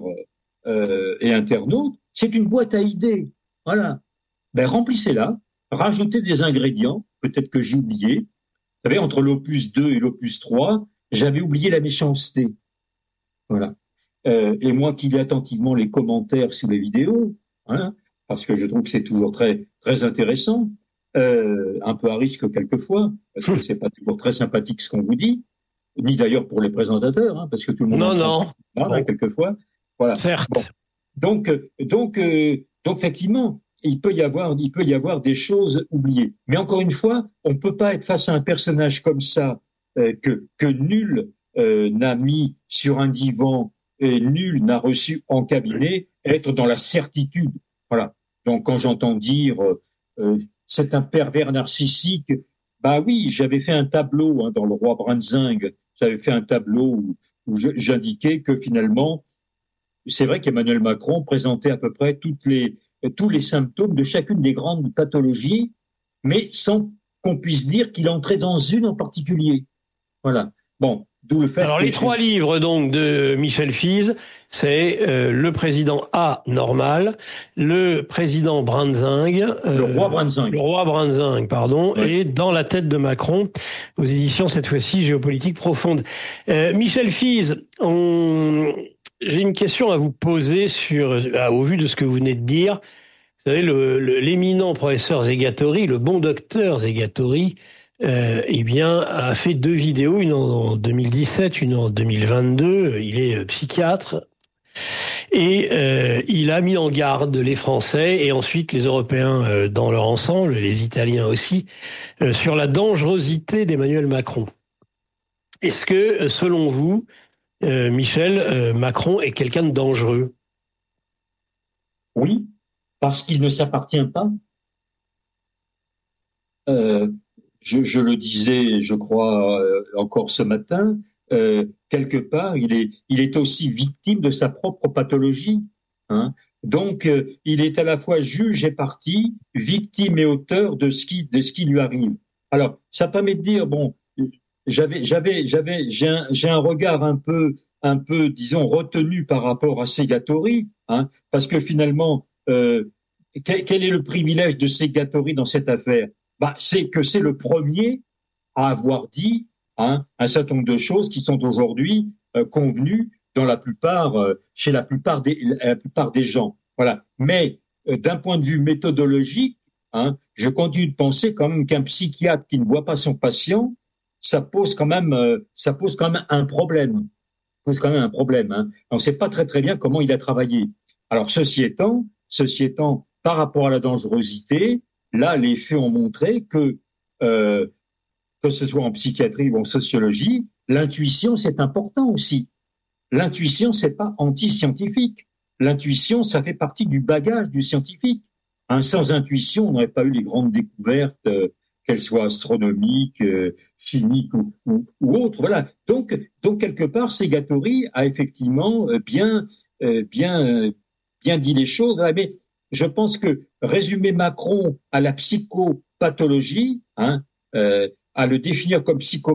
euh, et internautes, c'est une boîte à idées. Voilà. Ben remplissez-la, rajoutez des ingrédients, peut-être que j'ai oublié. Vous savez, entre l'opus deux et l'opus trois, j'avais oublié la méchanceté. Voilà. Euh, et moi qui lis attentivement les commentaires sous les vidéos, hein, parce que je trouve que c'est toujours très très intéressant, euh, un peu à risque quelquefois, parce que c'est pas toujours très sympathique ce qu'on vous dit, ni d'ailleurs pour les présentateurs, hein, parce que tout le monde non non parle, hein, quelquefois. Voilà. Certes. Bon. Donc donc euh, donc effectivement, il peut y avoir il peut y avoir des choses oubliées. Mais encore une fois, on ne peut pas être face à un personnage comme ça euh, que que nul euh, n'a mis sur un divan et nul n'a reçu en cabinet, être dans la certitude. Voilà. Donc quand j'entends dire euh, c'est un pervers narcissique, bah oui, j'avais fait un tableau hein, dans Le Roi Branzing, j'avais fait un tableau où, où je, j'indiquais que finalement, c'est vrai qu'Emmanuel Macron présentait à peu près toutes les, tous les symptômes de chacune des grandes pathologies, mais sans qu'on puisse dire qu'il entrait dans une en particulier. Voilà. Bon. D'où le fait Alors les trois livres donc de Michel Fize, c'est euh, le président A normal, le président Branzing, euh, le roi Branzing, le roi Branzing, pardon, oui. Et dans la tête de Macron, aux éditions cette fois-ci Géopolitique profonde. Euh, Michel Fize, on... j'ai une question à vous poser sur, ah, au vu de ce que vous venez de dire. Vous savez, le, le, l'éminent professeur Zegatori, le bon docteur Zegatori, Euh, eh bien, a fait deux vidéos, une en deux mille dix-sept, une en deux mille vingt-deux. Il est psychiatre et euh, il a mis en garde les Français et ensuite les Européens euh, dans leur ensemble, les Italiens aussi, euh, sur la dangerosité d'Emmanuel Macron. Est-ce que, selon vous, euh, Michel, euh, Macron est quelqu'un de dangereux ? Oui, parce qu'il ne s'appartient pas. Euh... Je, je le disais, je crois, euh, encore ce matin, euh, quelque part, il est, il est aussi victime de sa propre pathologie. Hein. Donc, euh, il est à la fois juge et partie, victime et auteur de ce qui, de ce qui lui arrive. Alors, ça permet de dire, bon, j'avais, j'avais, j'avais, j'ai un, j'ai un regard un peu, un peu, disons, retenu par rapport à Zegatori, hein, parce que finalement, euh, quel, quel est le privilège de Zegatori dans cette affaire? Bah, c'est que c'est le premier à avoir dit hein, un certain nombre de choses qui sont aujourd'hui euh, convenues dans la plupart, euh, chez la plupart des, la plupart des gens. Voilà. Mais euh, d'un point de vue méthodologique, hein, je continue de penser quand même qu'un psychiatre qui ne voit pas son patient, ça pose quand même, euh, ça pose quand même un problème. Ça pose quand même un problème. Hein. On ne sait pas très très bien comment il a travaillé. Alors ceci étant, ceci étant, par rapport à la dangerosité. Là, les faits ont montré que, euh, que ce soit en psychiatrie ou en sociologie, l'intuition, c'est important aussi. L'intuition, c'est pas anti-scientifique. L'intuition, ça fait partie du bagage du scientifique. Hein, sans intuition, on n'aurait pas eu les grandes découvertes, euh, qu'elles soient astronomiques, euh, chimiques ou, ou, ou autres. Voilà. Donc, donc quelque part, Zegatori a effectivement euh, bien, euh, bien, euh, bien dit les choses. Mais je pense que résumer Macron à la psychopathologie, hein, euh, à le définir comme psychopathe,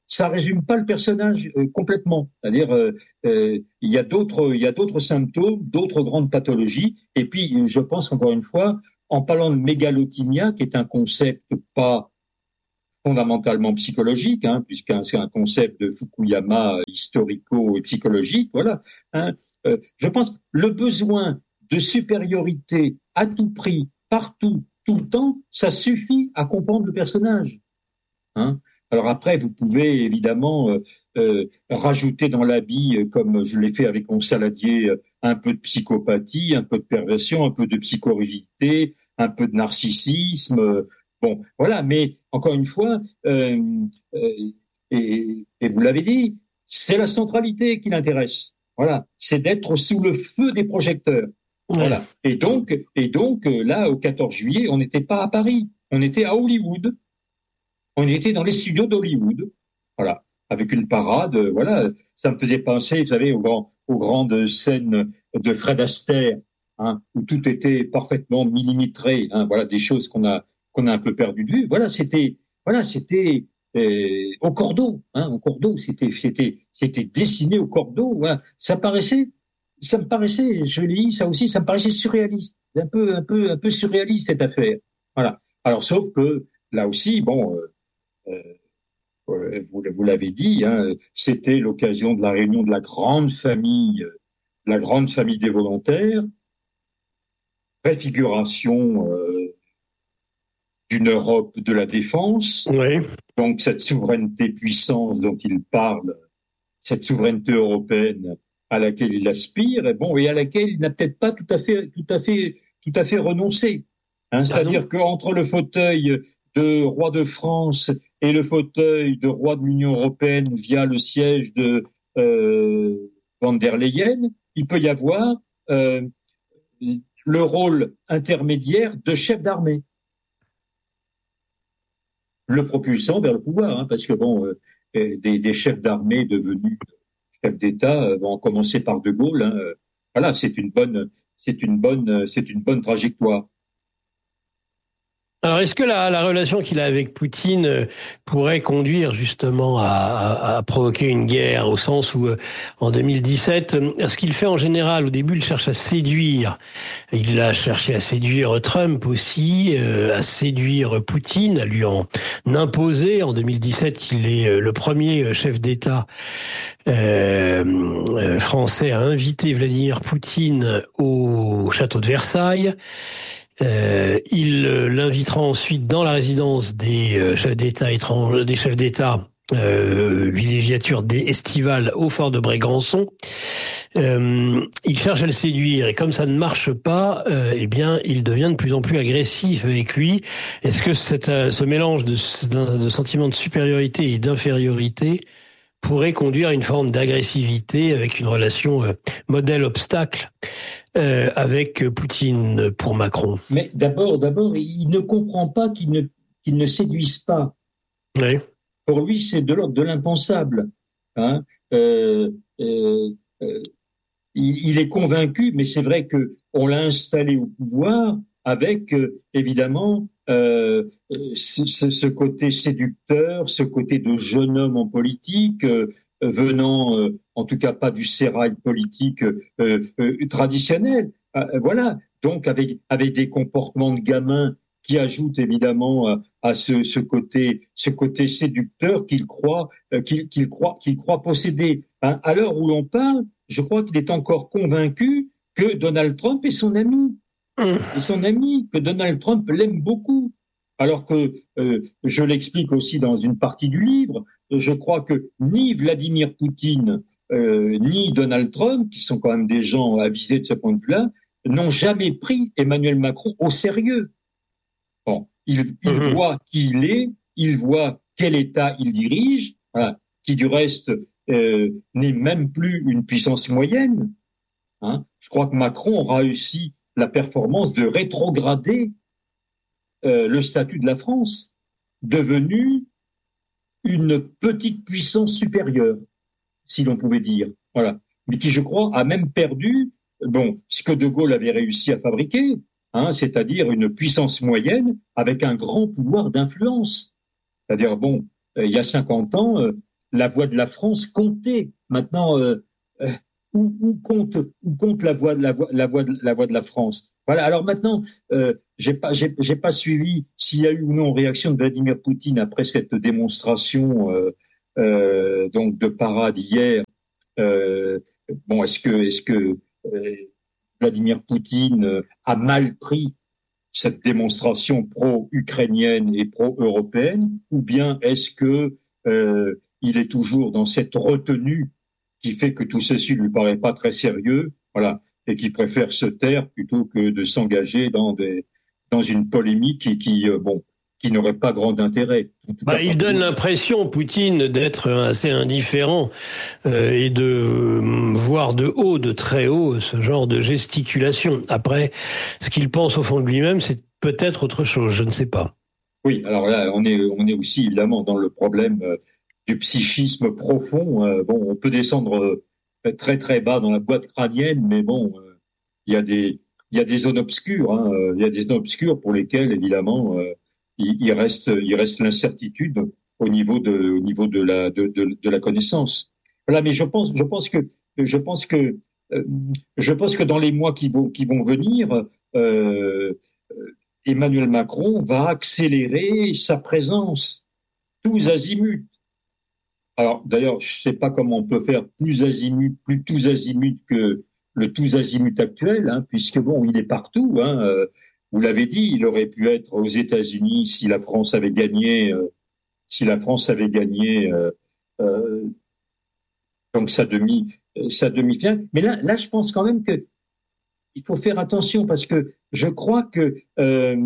ça résume pas le personnage euh, complètement. C'est-à-dire, euh, euh, il y a d'autres, il y a d'autres symptômes, d'autres grandes pathologies. Et puis, je pense encore une fois, en parlant de mégalothymia, qui est un concept pas fondamentalement psychologique, hein, puisque c'est un concept de Fukuyama historico et psychologique. Voilà. Hein, euh, je pense que le besoin de supériorité à tout prix, partout, tout le temps, ça suffit à comprendre le personnage. Hein. Alors après, vous pouvez évidemment euh, euh, rajouter dans l'habit, euh, comme je l'ai fait avec mon saladier, euh, un peu de psychopathie, un peu de perversion, un peu de psychorigidité, un peu de narcissisme. Euh, bon, voilà. Mais encore une fois, euh, euh, et, et vous l'avez dit, c'est la centralité qui l'intéresse. Voilà, c'est d'être sous le feu des projecteurs. Ouais. Voilà. Et donc, et donc là, au quatorze juillet, on n'était pas à Paris, on était à Hollywood. On était dans les studios d'Hollywood, voilà, avec une parade, voilà. Ça me faisait penser, vous savez, aux, grands, aux grandes scènes de Fred Astaire, hein, où tout était parfaitement millimétré, hein, voilà, des choses qu'on a qu'on a un peu perdu de vue. Voilà, c'était, voilà, c'était euh, au cordeau, hein, au cordeau, c'était c'était c'était dessiné au cordeau. Voilà. Ça paraissait, ça me paraissait, je l'ai dit, ça aussi, ça me paraissait surréaliste, un peu un peu un peu surréaliste cette affaire. Voilà. Alors sauf que là aussi, bon. Euh, Euh, vous, vous l'avez dit, hein, c'était l'occasion de la réunion de la grande famille, de la grande famille des volontaires, préfiguration euh, d'une Europe de la défense. Oui. Donc cette souveraineté puissance dont il parle, cette souveraineté européenne à laquelle il aspire, et bon, et à laquelle il n'a peut-être pas tout à fait, tout à fait, tout à fait renoncé. Hein, c'est-à-dire qu'entre le fauteuil de roi de France et le fauteuil de roi de l'Union européenne via le siège de euh, Van der Leyen, il peut y avoir euh, le rôle intermédiaire de chef d'armée, le propulsant vers le pouvoir, hein, parce que bon, euh, des, des chefs d'armée devenus chefs d'État euh, vont commencer par De Gaulle. Hein, euh, voilà, c'est une bonne, c'est une bonne, c'est une bonne trajectoire. Alors, est-ce que la, la relation qu'il a avec Poutine pourrait conduire justement à, à, à provoquer une guerre, au sens où, en deux mille dix-sept, ce qu'il fait en général, au début, il cherche à séduire. Il a cherché à séduire Trump aussi, euh, à séduire Poutine, à lui en imposer. En deux mille dix-sept, il est le premier chef d'État euh, français à inviter Vladimir Poutine au château de Versailles. Euh, il euh, l'invitera ensuite dans la résidence des euh, chefs d'État étrangers, des chefs d'État, euh, villégiature estivale au fort de Brégançon. Euh, il cherche à le séduire et comme ça ne marche pas, euh, eh bien, il devient de plus en plus agressif avec lui. Est-ce que cette, euh, ce mélange de, de, de sentiments de supériorité et d'infériorité pourrait conduire à une forme d'agressivité avec une relation euh, modèle-obstacle euh, avec Poutine pour Macron? Mais d'abord, d'abord, il ne comprend pas qu'il ne, qu'il ne séduise pas. Oui. Pour lui, c'est de l'ordre de l'impensable. Hein. Euh, euh, euh, il, il est convaincu, mais c'est vrai que on l'a installé au pouvoir avec, euh, évidemment, euh, ce, ce côté séducteur, ce côté de jeune homme en politique, euh, venant, euh, en tout cas pas du sérail politique euh, euh, traditionnel. Euh, voilà. Donc avec avec des comportements de gamin qui ajoutent évidemment à, à ce, ce côté ce côté séducteur qu'il croit euh, qu'il, qu'il croit qu'il croit posséder. Hein. À l'heure où l'on parle, je crois qu'il est encore convaincu que Donald Trump est son ami. Et son ami, que Donald Trump l'aime beaucoup. Alors que, euh, je l'explique aussi dans une partie du livre, je crois que ni Vladimir Poutine, euh, ni Donald Trump, qui sont quand même des gens avisés de ce point de vue-là, n'ont jamais pris Emmanuel Macron au sérieux. Bon, il, il mmh. voit qui il est, il voit quel État il dirige, hein, qui du reste euh, n'est même plus une puissance moyenne. Hein. Je crois que Macron a réussi la performance de rétrograder euh, le statut de la France, devenue une petite puissance supérieure, si l'on pouvait dire. Voilà. Mais qui, je crois, a même perdu, bon, ce que De Gaulle avait réussi à fabriquer, hein, c'est-à-dire une puissance moyenne avec un grand pouvoir d'influence. C'est-à-dire, bon, euh, il y a cinquante ans, euh, la voix de la France comptait. Maintenant, euh, euh, où, où compte où compte la voix de la voix la voix de la voix de la France? Voilà. Alors maintenant, euh, j'ai pas j'ai, j'ai pas suivi s'il y a eu ou non réaction de Vladimir Poutine après cette démonstration euh, euh, donc de parade hier. Euh, bon, est-ce que est-ce que euh, Vladimir Poutine a mal pris cette démonstration pro-ukrainienne et pro-européenne, ou bien est-ce que euh, il est toujours dans cette retenue qui fait que tout ceci lui paraît pas très sérieux, voilà, et qui préfère se taire plutôt que de s'engager dans des dans une polémique qui, qui euh, bon, qui n'aurait pas grand intérêt. Bah, il donne l'impression, Poutine, d'être assez indifférent euh, et de euh, voir de haut, de très haut, ce genre de gesticulation. Après, ce qu'il pense au fond de lui-même, c'est peut-être autre chose, je ne sais pas. Oui, alors là, on est on est aussi évidemment dans le problème euh, du psychisme profond. Euh, bon, on peut descendre euh, très très bas dans la boîte crânienne, mais bon, euh, il y a des il y a des zones obscures. Hein, il y a des zones obscures pour lesquelles évidemment euh, il, il reste il reste l'incertitude au niveau de au niveau de la de, de, de la connaissance. Voilà, mais je pense je pense que je pense que euh, je pense que dans les mois qui vont qui vont venir, euh, Emmanuel Macron va accélérer sa présence tous azimuts. Alors, d'ailleurs, je ne sais pas comment on peut faire plus azimut, plus tous azimuts que le tous azimut actuel, hein, puisque bon, il est partout. Hein, euh, vous l'avez dit, il aurait pu être aux États-Unis si la France avait gagné, euh, si la France avait gagné euh, euh, donc sa demi, sa demi-finale. Mais là, là, je pense quand même que il faut faire attention parce que je crois que euh,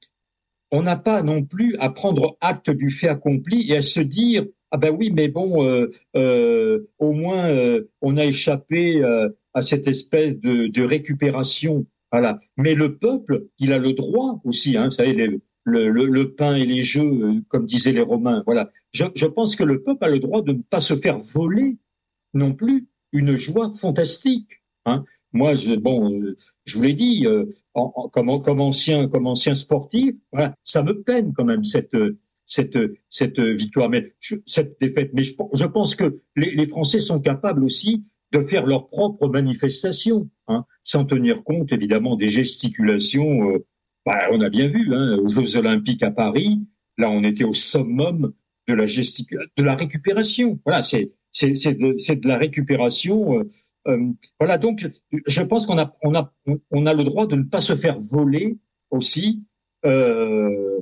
on n'a pas non plus à prendre acte du fait accompli et à se dire ah ben oui mais bon euh, euh, au moins euh, on a échappé euh, à cette espèce de, de récupération, voilà. Mais le peuple, il a le droit aussi, hein, vous savez, les, le, le, le pain et les jeux, euh, comme disaient les Romains, voilà. Je, je pense que le peuple a le droit de ne pas se faire voler non plus une joie fantastique, hein. Moi, je, bon, euh, je vous l'ai dit, euh, en, en, comme, comme ancien, comme ancien sportif, voilà, ça me peine quand même cette cette cette victoire, mais je, cette défaite. Mais je, je pense que les, les Français sont capables aussi de faire leur propre manifestation, hein, sans tenir compte évidemment des gesticulations. Euh, bah, on a bien vu, hein, aux Jeux Olympiques à Paris, là, on était au summum de la gesticule, de la récupération. Voilà, c'est c'est c'est de, c'est de la récupération. Euh, Euh, voilà, donc je, je pense qu'on a, on a, on a le droit de ne pas se faire voler aussi euh,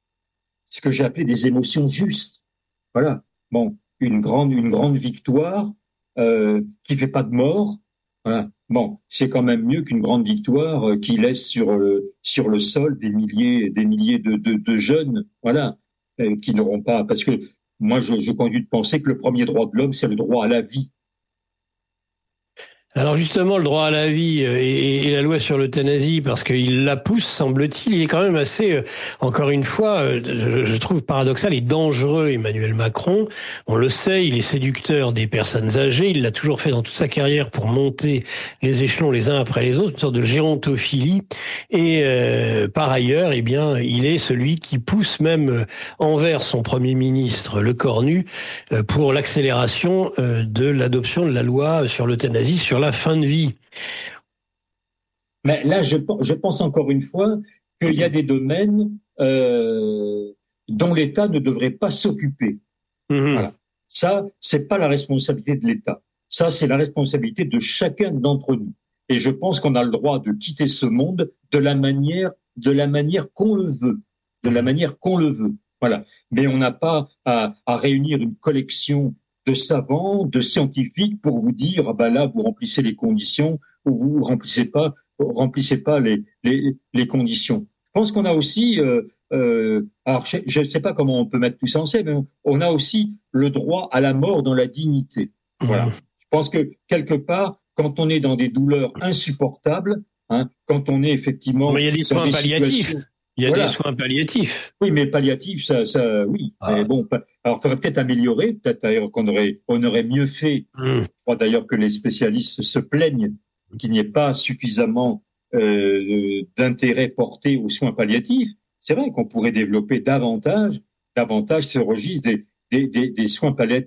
ce que j'ai appelé des émotions justes. Voilà, bon, une grande, une grande victoire euh, qui fait pas de mort. Voilà, bon, c'est quand même mieux qu'une grande victoire euh, qui laisse sur le sur le sol des milliers, des milliers de, de, de jeunes, voilà, euh, qui n'auront pas. Parce que moi, je, je continue de penser que le premier droit de l'homme, c'est le droit à la vie. Alors justement, le droit à la vie et, et la loi sur l'euthanasie, parce qu'il la pousse, semble-t-il, il est quand même assez, euh, encore une fois, euh, je, je trouve paradoxal et dangereux, Emmanuel Macron. On le sait, il est séducteur des personnes âgées, il l'a toujours fait dans toute sa carrière pour monter les échelons les uns après les autres, une sorte de gérontophilie. Et euh, par ailleurs, eh bien, il est celui qui pousse même envers son Premier ministre, le Cornu, euh, pour l'accélération euh, de l'adoption de la loi sur l'euthanasie, sur la la fin de vie. Mais là, je, je pense encore une fois qu'il y a des domaines euh, dont l'État ne devrait pas s'occuper. Mmh. Voilà. Ça, c'est pas la responsabilité de l'État. Ça, c'est la responsabilité de chacun d'entre nous. Et je pense qu'on a le droit de quitter ce monde de la manière, de la manière qu'on le veut, de la manière qu'on le veut. Voilà. Mais on n'a pas à, à réunir une collection de savants, de scientifiques pour vous dire ah ben là vous remplissez les conditions ou vous remplissez pas remplissez pas les les, les conditions. Je pense qu'on a aussi euh, euh, alors je ne sais pas comment on peut mettre tout ça en scène, mais on, on a aussi le droit à la mort dans la dignité. Voilà. Je pense que quelque part quand on est dans des douleurs insupportables, hein, quand on est effectivement mais il y a des soins palliatifs. Il y a voilà. des soins palliatifs. Oui, mais palliatifs, ça, ça, oui. Ah. Mais bon, alors, il faudrait peut-être améliorer, peut-être d'ailleurs qu'on aurait, on aurait mieux fait. Mmh. Je crois d'ailleurs que les spécialistes se plaignent qu'il n'y ait pas suffisamment euh, d'intérêt porté aux soins palliatifs. C'est vrai qu'on pourrait développer davantage, davantage ce registre des, des, des, des soins palliatifs.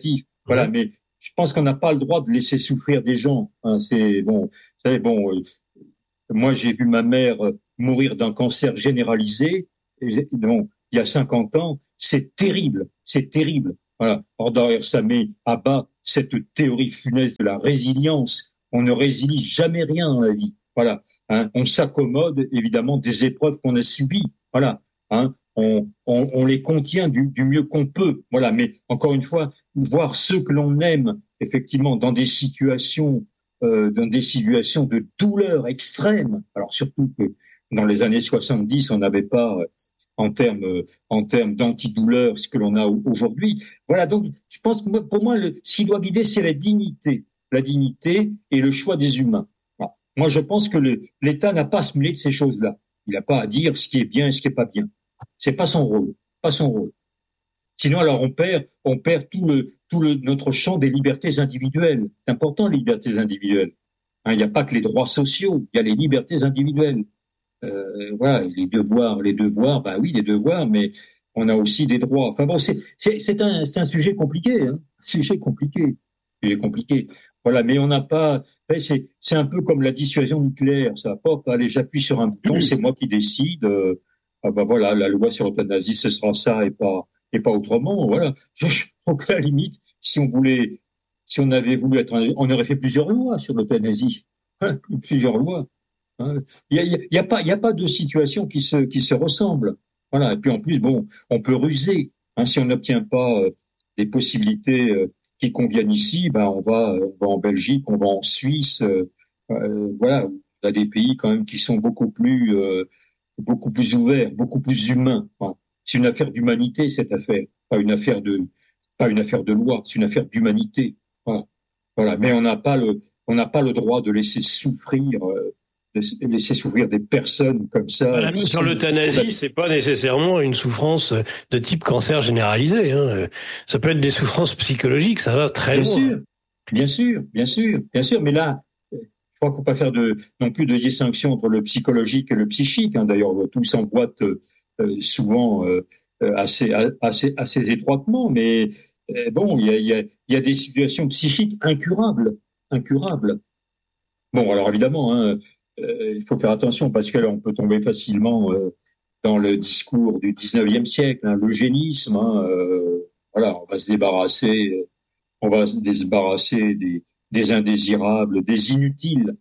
Voilà, mais je pense qu'on n'a pas le droit de laisser souffrir des gens. Hein, c'est bon, vous savez, bon, euh, moi j'ai vu ma mère mourir d'un cancer généralisé. Et, bon, il y a cinquante ans, c'est terrible, c'est terrible. Voilà. Or derrière ça met à bas cette théorie funeste de la résilience. On ne résilie jamais rien dans la vie. Voilà. Hein, on s'accommode évidemment des épreuves qu'on a subies. Voilà. Hein, on, on, on les contient du, du mieux qu'on peut. Voilà. Mais encore une fois, voir ceux que l'on aime effectivement dans des situations, euh, dans des situations de douleur extrême. Alors surtout que dans les années soixante-dix, on n'avait pas euh, en termes en termes d'antidouleur ce que l'on a aujourd'hui. Voilà. Donc, je pense que pour moi, le, ce qui doit guider, c'est la dignité, la dignité et le choix des humains. Voilà. Moi, je pense que le, l'État n'a pas à se mêler de ces choses-là. Il n'a pas à dire ce qui est bien et ce qui est pas bien. C'est pas son rôle, pas son rôle. Sinon, alors on perd, on perd tout le tout le notre champ des libertés individuelles. C'est important les libertés individuelles. Hein, il n'y a pas que les droits sociaux, il y a les libertés individuelles. Euh, voilà, les devoirs, les devoirs, bah oui, les devoirs, mais on a aussi des droits. Enfin bon, c'est c'est c'est un c'est un sujet compliqué, hein, un sujet compliqué, sujet compliqué. Voilà, mais on n'a pas. C'est c'est un peu comme la dissuasion nucléaire, ça. Pop, allez, j'appuie sur un bouton, c'est moi qui décide. Euh, ah bah voilà, la loi sur l'euthanasie, ce sera ça et pas et pas autrement. Voilà. Je, je trouve qu'à la limite, si on voulait, si on avait voulu être, un, on aurait fait plusieurs lois sur l'euthanasie, hein, plusieurs lois. Il y a, il y a pas, il y a pas de situation qui se, qui se ressemble. Voilà. Et puis en plus, bon, on peut ruser. Hein, si on n'obtient pas euh, des possibilités euh, qui conviennent ici, ben on va, on va en Belgique, on va en Suisse. Euh, euh, voilà, il y a des pays quand même qui sont beaucoup plus, euh, beaucoup plus ouverts, beaucoup plus humains. Enfin, c'est une affaire d'humanité cette affaire, pas une affaire de, pas une affaire de loi. C'est une affaire d'humanité. Voilà. Voilà. Mais on n'a pas le, on n'a pas le droit de laisser souffrir. Euh, de laisser souffrir des personnes comme ça. Voilà, sur l'euthanasie, c'est pas nécessairement une souffrance de type cancer généralisé. Hein. Ça peut être des souffrances psychologiques, ça va très bien loin. Sûr, bien sûr, bien sûr, bien sûr. Mais là, je crois qu'il ne faut pas faire de, non plus de distinction entre le psychologique et le psychique. Hein. D'ailleurs, tout s'emboîte euh, souvent euh, assez, assez, assez étroitement. Mais euh, bon, il y a, y, a, y a des situations psychiques incurables, incurables. Bon, alors évidemment, hein, Euh, il faut faire attention parce que là, on peut tomber facilement euh, dans le discours du dix-neuvième siècle, hein, l'eugénisme. Hein, euh, voilà, on va se débarrasser, on va se débarrasser des, des indésirables, des inutiles.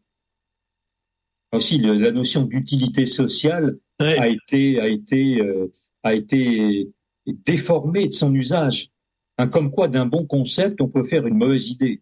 Aussi, le, la notion d'utilité sociale ouais. a été a été euh, a été déformée de son usage. Hein, comme quoi, d'un bon concept, on peut faire une mauvaise idée.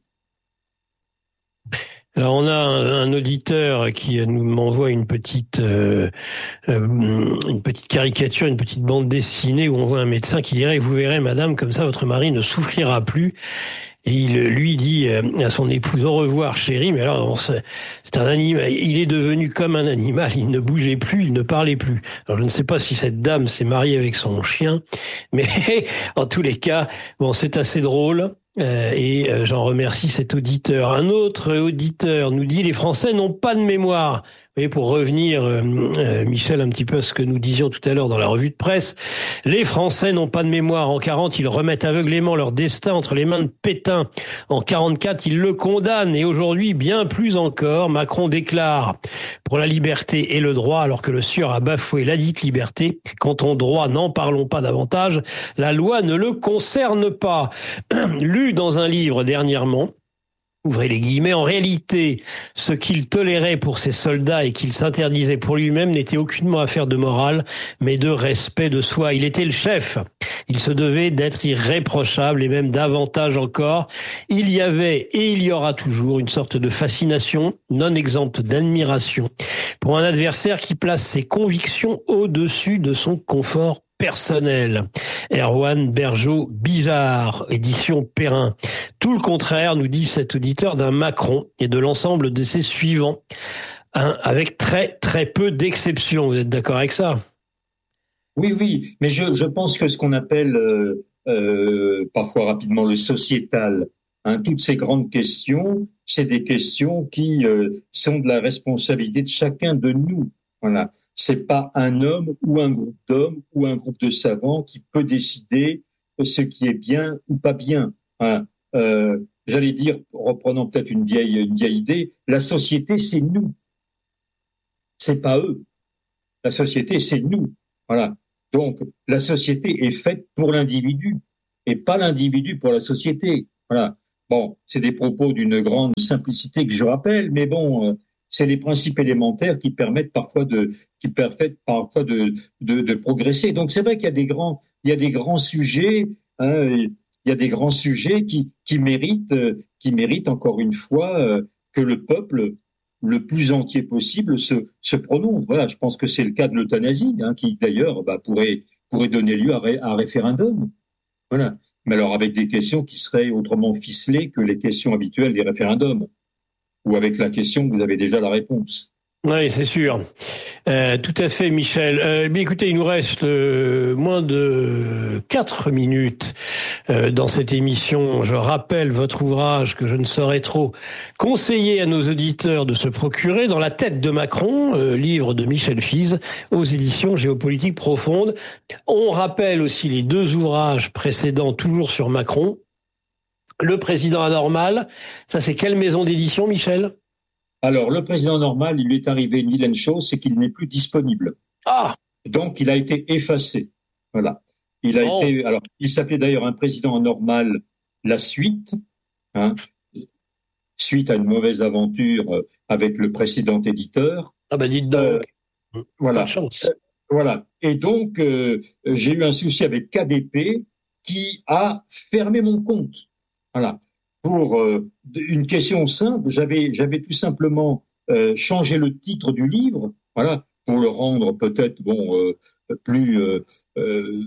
Alors on a un, un auditeur qui nous m'envoie une petite euh, euh, une petite caricature, une petite bande dessinée où on voit un médecin qui dirait: vous verrez madame, comme ça votre mari ne souffrira plus. Et il lui dit à son épouse: au revoir chérie. Mais alors c'est un animal, il est devenu comme un animal, il ne bougeait plus, il ne parlait plus. Alors je ne sais pas si cette dame s'est mariée avec son chien, mais en tous les cas, bon, c'est assez drôle. Euh, et euh, j'en remercie cet auditeur. Un autre auditeur nous dit: les Français n'ont pas de mémoire. Vous voyez, pour revenir, euh, euh, Michel, un petit peu à ce que nous disions tout à l'heure dans la revue de presse, les Français n'ont pas de mémoire. En quarante, ils remettent aveuglément leur destin entre les mains de Pétain. En quarante-quatre, ils le condamnent. Et aujourd'hui, bien plus encore, Macron déclare pour la liberté et le droit, alors que le sieur a bafoué la dite liberté. Quant au droit, n'en parlons pas davantage. La loi ne le concerne pas. Lu dans un livre dernièrement, ouvrez les guillemets, en réalité, ce qu'il tolérait pour ses soldats et qu'il s'interdisait pour lui-même n'était aucunement affaire de morale, mais de respect de soi. Il était le chef. Il se devait d'être irréprochable et même davantage encore. Il y avait et il y aura toujours une sorte de fascination non exempte d'admiration pour un adversaire qui place ses convictions au-dessus de son confort personnel. Erwan Bergeau-Bijard, édition Perrin. Tout le contraire, nous dit cet auditeur, d'un Macron et de l'ensemble de ses suivants, hein, avec très très peu d'exceptions. Vous êtes d'accord avec ça? Oui, oui, mais je, je pense que ce qu'on appelle euh, euh, parfois rapidement le sociétal, hein, toutes ces grandes questions, c'est des questions qui euh, sont de la responsabilité de chacun de nous. Voilà. C'est pas un homme ou un groupe d'hommes ou un groupe de savants qui peut décider ce qui est bien ou pas bien. Hein. euh, j'allais dire, reprenant peut-être une vieille, une vieille idée, la société, c'est nous. C'est pas eux. La société, c'est nous. Voilà. Donc, la société est faite pour l'individu et pas l'individu pour la société. Voilà. Bon, c'est des propos d'une grande simplicité que je rappelle, mais bon, euh, c'est les principes élémentaires qui permettent parfois de, qui permettent parfois de, de, de progresser. Donc, c'est vrai qu'il y a des grands, il y a des grands sujets, hein, il y a des grands sujets qui, qui méritent, euh, qui méritent encore une fois euh, que le peuple le plus entier possible se, se prononce. Voilà, je pense que c'est le cas de l'euthanasie, hein, qui d'ailleurs bah, pourrait, pourrait donner lieu à, ré, à un référendum. Voilà. Mais alors avec des questions qui seraient autrement ficelées que les questions habituelles des référendums, ou avec la question, vous avez déjà la réponse. Oui, c'est sûr. Euh, tout à fait, Michel. Euh, mais écoutez, il nous reste euh, moins de quatre minutes euh, dans cette émission. Je rappelle votre ouvrage que je ne saurais trop conseiller à nos auditeurs de se procurer, Dans la tête de Macron, euh, livre de Michel Fize, aux éditions Géopolitique Profonde. On rappelle aussi les deux ouvrages précédents, toujours sur Macron. Le président anormal, ça c'est quelle maison d'édition, Michel ? Alors, le président normal, il lui est arrivé une vilaine chose, c'est qu'il n'est plus disponible. Ah. Donc, il a été effacé. Voilà. Il a oh. été. Alors, il s'appelait d'ailleurs un président normal, la suite, hein, suite à une mauvaise aventure avec le précédent éditeur. Ah ben, dites donc. Euh, voilà. Pas de chance. Euh, voilà. Et donc, euh, j'ai eu un souci avec K D P qui a fermé mon compte. Voilà. Pour euh, une question simple, j'avais, j'avais tout simplement euh, changé le titre du livre, voilà, pour le rendre peut-être bon euh, plus euh, euh,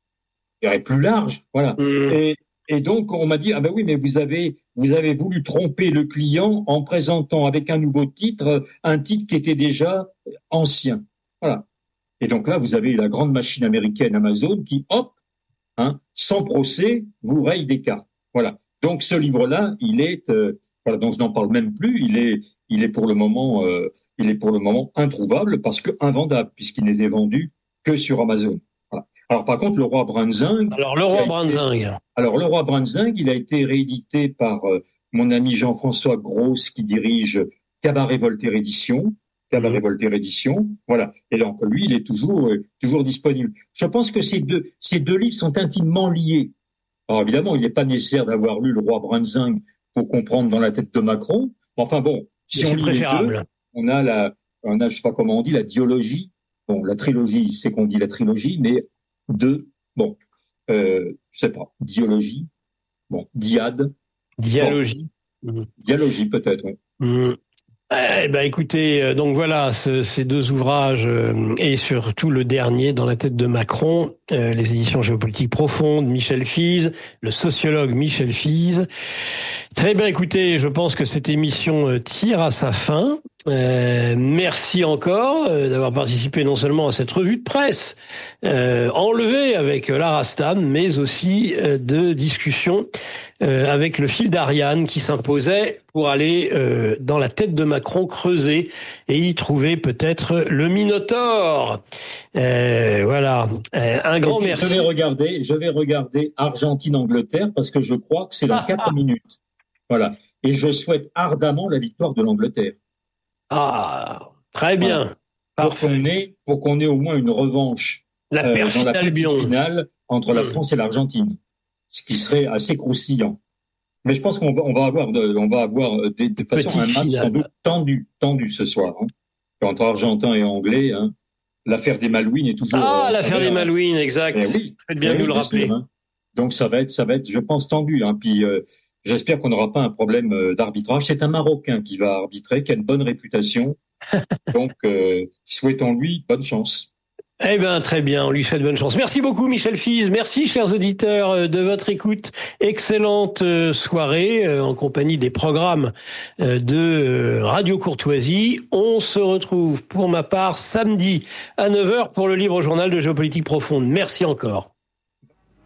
plus large, voilà. Mmh. Et, et donc on m'a dit ah ben oui mais vous avez vous avez voulu tromper le client en présentant avec un nouveau titre un titre qui était déjà ancien, voilà. Et donc là vous avez la grande machine américaine Amazon qui hop, hein, sans procès vous raye des cartes, voilà. Donc ce livre-là, il est, euh, voilà, donc je n'en parle même plus. Il est, il est pour le moment, euh, il est pour le moment introuvable parce que invendable puisqu'il n'était vendu que sur Amazon. Voilà. Alors par contre, le roi Brunswick. Alors le roi Brunswick. Alors le roi Brunswick, il a été réédité par euh, mon ami Jean-François Grosse qui dirige Cabaret Voltaire Édition. Cabaret mmh. Voltaire Édition. Voilà. Et donc lui, il est toujours, euh, toujours disponible. Je pense que ces deux, ces deux livres sont intimement liés. Alors évidemment, il n'est pas nécessaire d'avoir lu Le Roi Brunswick pour comprendre Dans la tête de Macron. Enfin bon, si on lit les deux, on a la, on a, je sais pas comment on dit, la dialogie. Bon, la trilogie, c'est qu'on dit la trilogie, mais deux, bon, euh, je sais pas, dialogie, bon, diade. Dialogie. Bon, mmh. Dialogie peut-être, oui. Mmh. Eh ben écoutez, donc voilà ce, ces deux ouvrages euh, et surtout le dernier Dans la tête de Macron, euh, les éditions Géopolitique Profonde, Michel Fize, le sociologue Michel Fize. Très bien, écoutez, je pense que cette émission tire à sa fin. Euh, merci encore euh, d'avoir participé non seulement à cette revue de presse euh, enlevée avec Lara Stam, mais aussi euh, de discussions euh, avec le fil d'Ariane qui s'imposait pour aller euh, dans la tête de Macron creuser et y trouver peut-être le Minotaure. Euh, voilà, euh, un grand puis, merci. Je vais regarder, je vais regarder Argentine-Angleterre parce que je crois que c'est dans quatre ah. minutes. Voilà, et je souhaite ardemment la victoire de l'Angleterre. Ah, très bien. Voilà. Pour qu'on ait, pour qu'on ait au moins une revanche la euh, dans la Albion. finale entre la France et l'Argentine, ce qui serait assez croustillant. Mais je pense qu'on va, on va avoir, de, on va avoir de, de toute façon un match sans doute tendu, tendu ce soir, hein, entre Argentins et Anglais. Hein. L'affaire des Malouines est toujours. Ah, euh, l'affaire des Malouines, exact. Eh oui, faites bien eh nous oui, le rappeler. Sûr, hein. Donc ça va être, ça va être, je pense, tendu. Hein. Puis euh, j'espère qu'on n'aura pas un problème d'arbitrage. C'est un Marocain qui va arbitrer, qui a une bonne réputation. Donc, euh, souhaitons-lui bonne chance. Eh bien, très bien, on lui souhaite bonne chance. Merci beaucoup, Michel Fize. Merci, chers auditeurs, de votre écoute. Excellente soirée en compagnie des programmes de Radio Courtoisie. On se retrouve, pour ma part, samedi à neuf heures pour le Libre Journal de Géopolitique Profonde. Merci encore.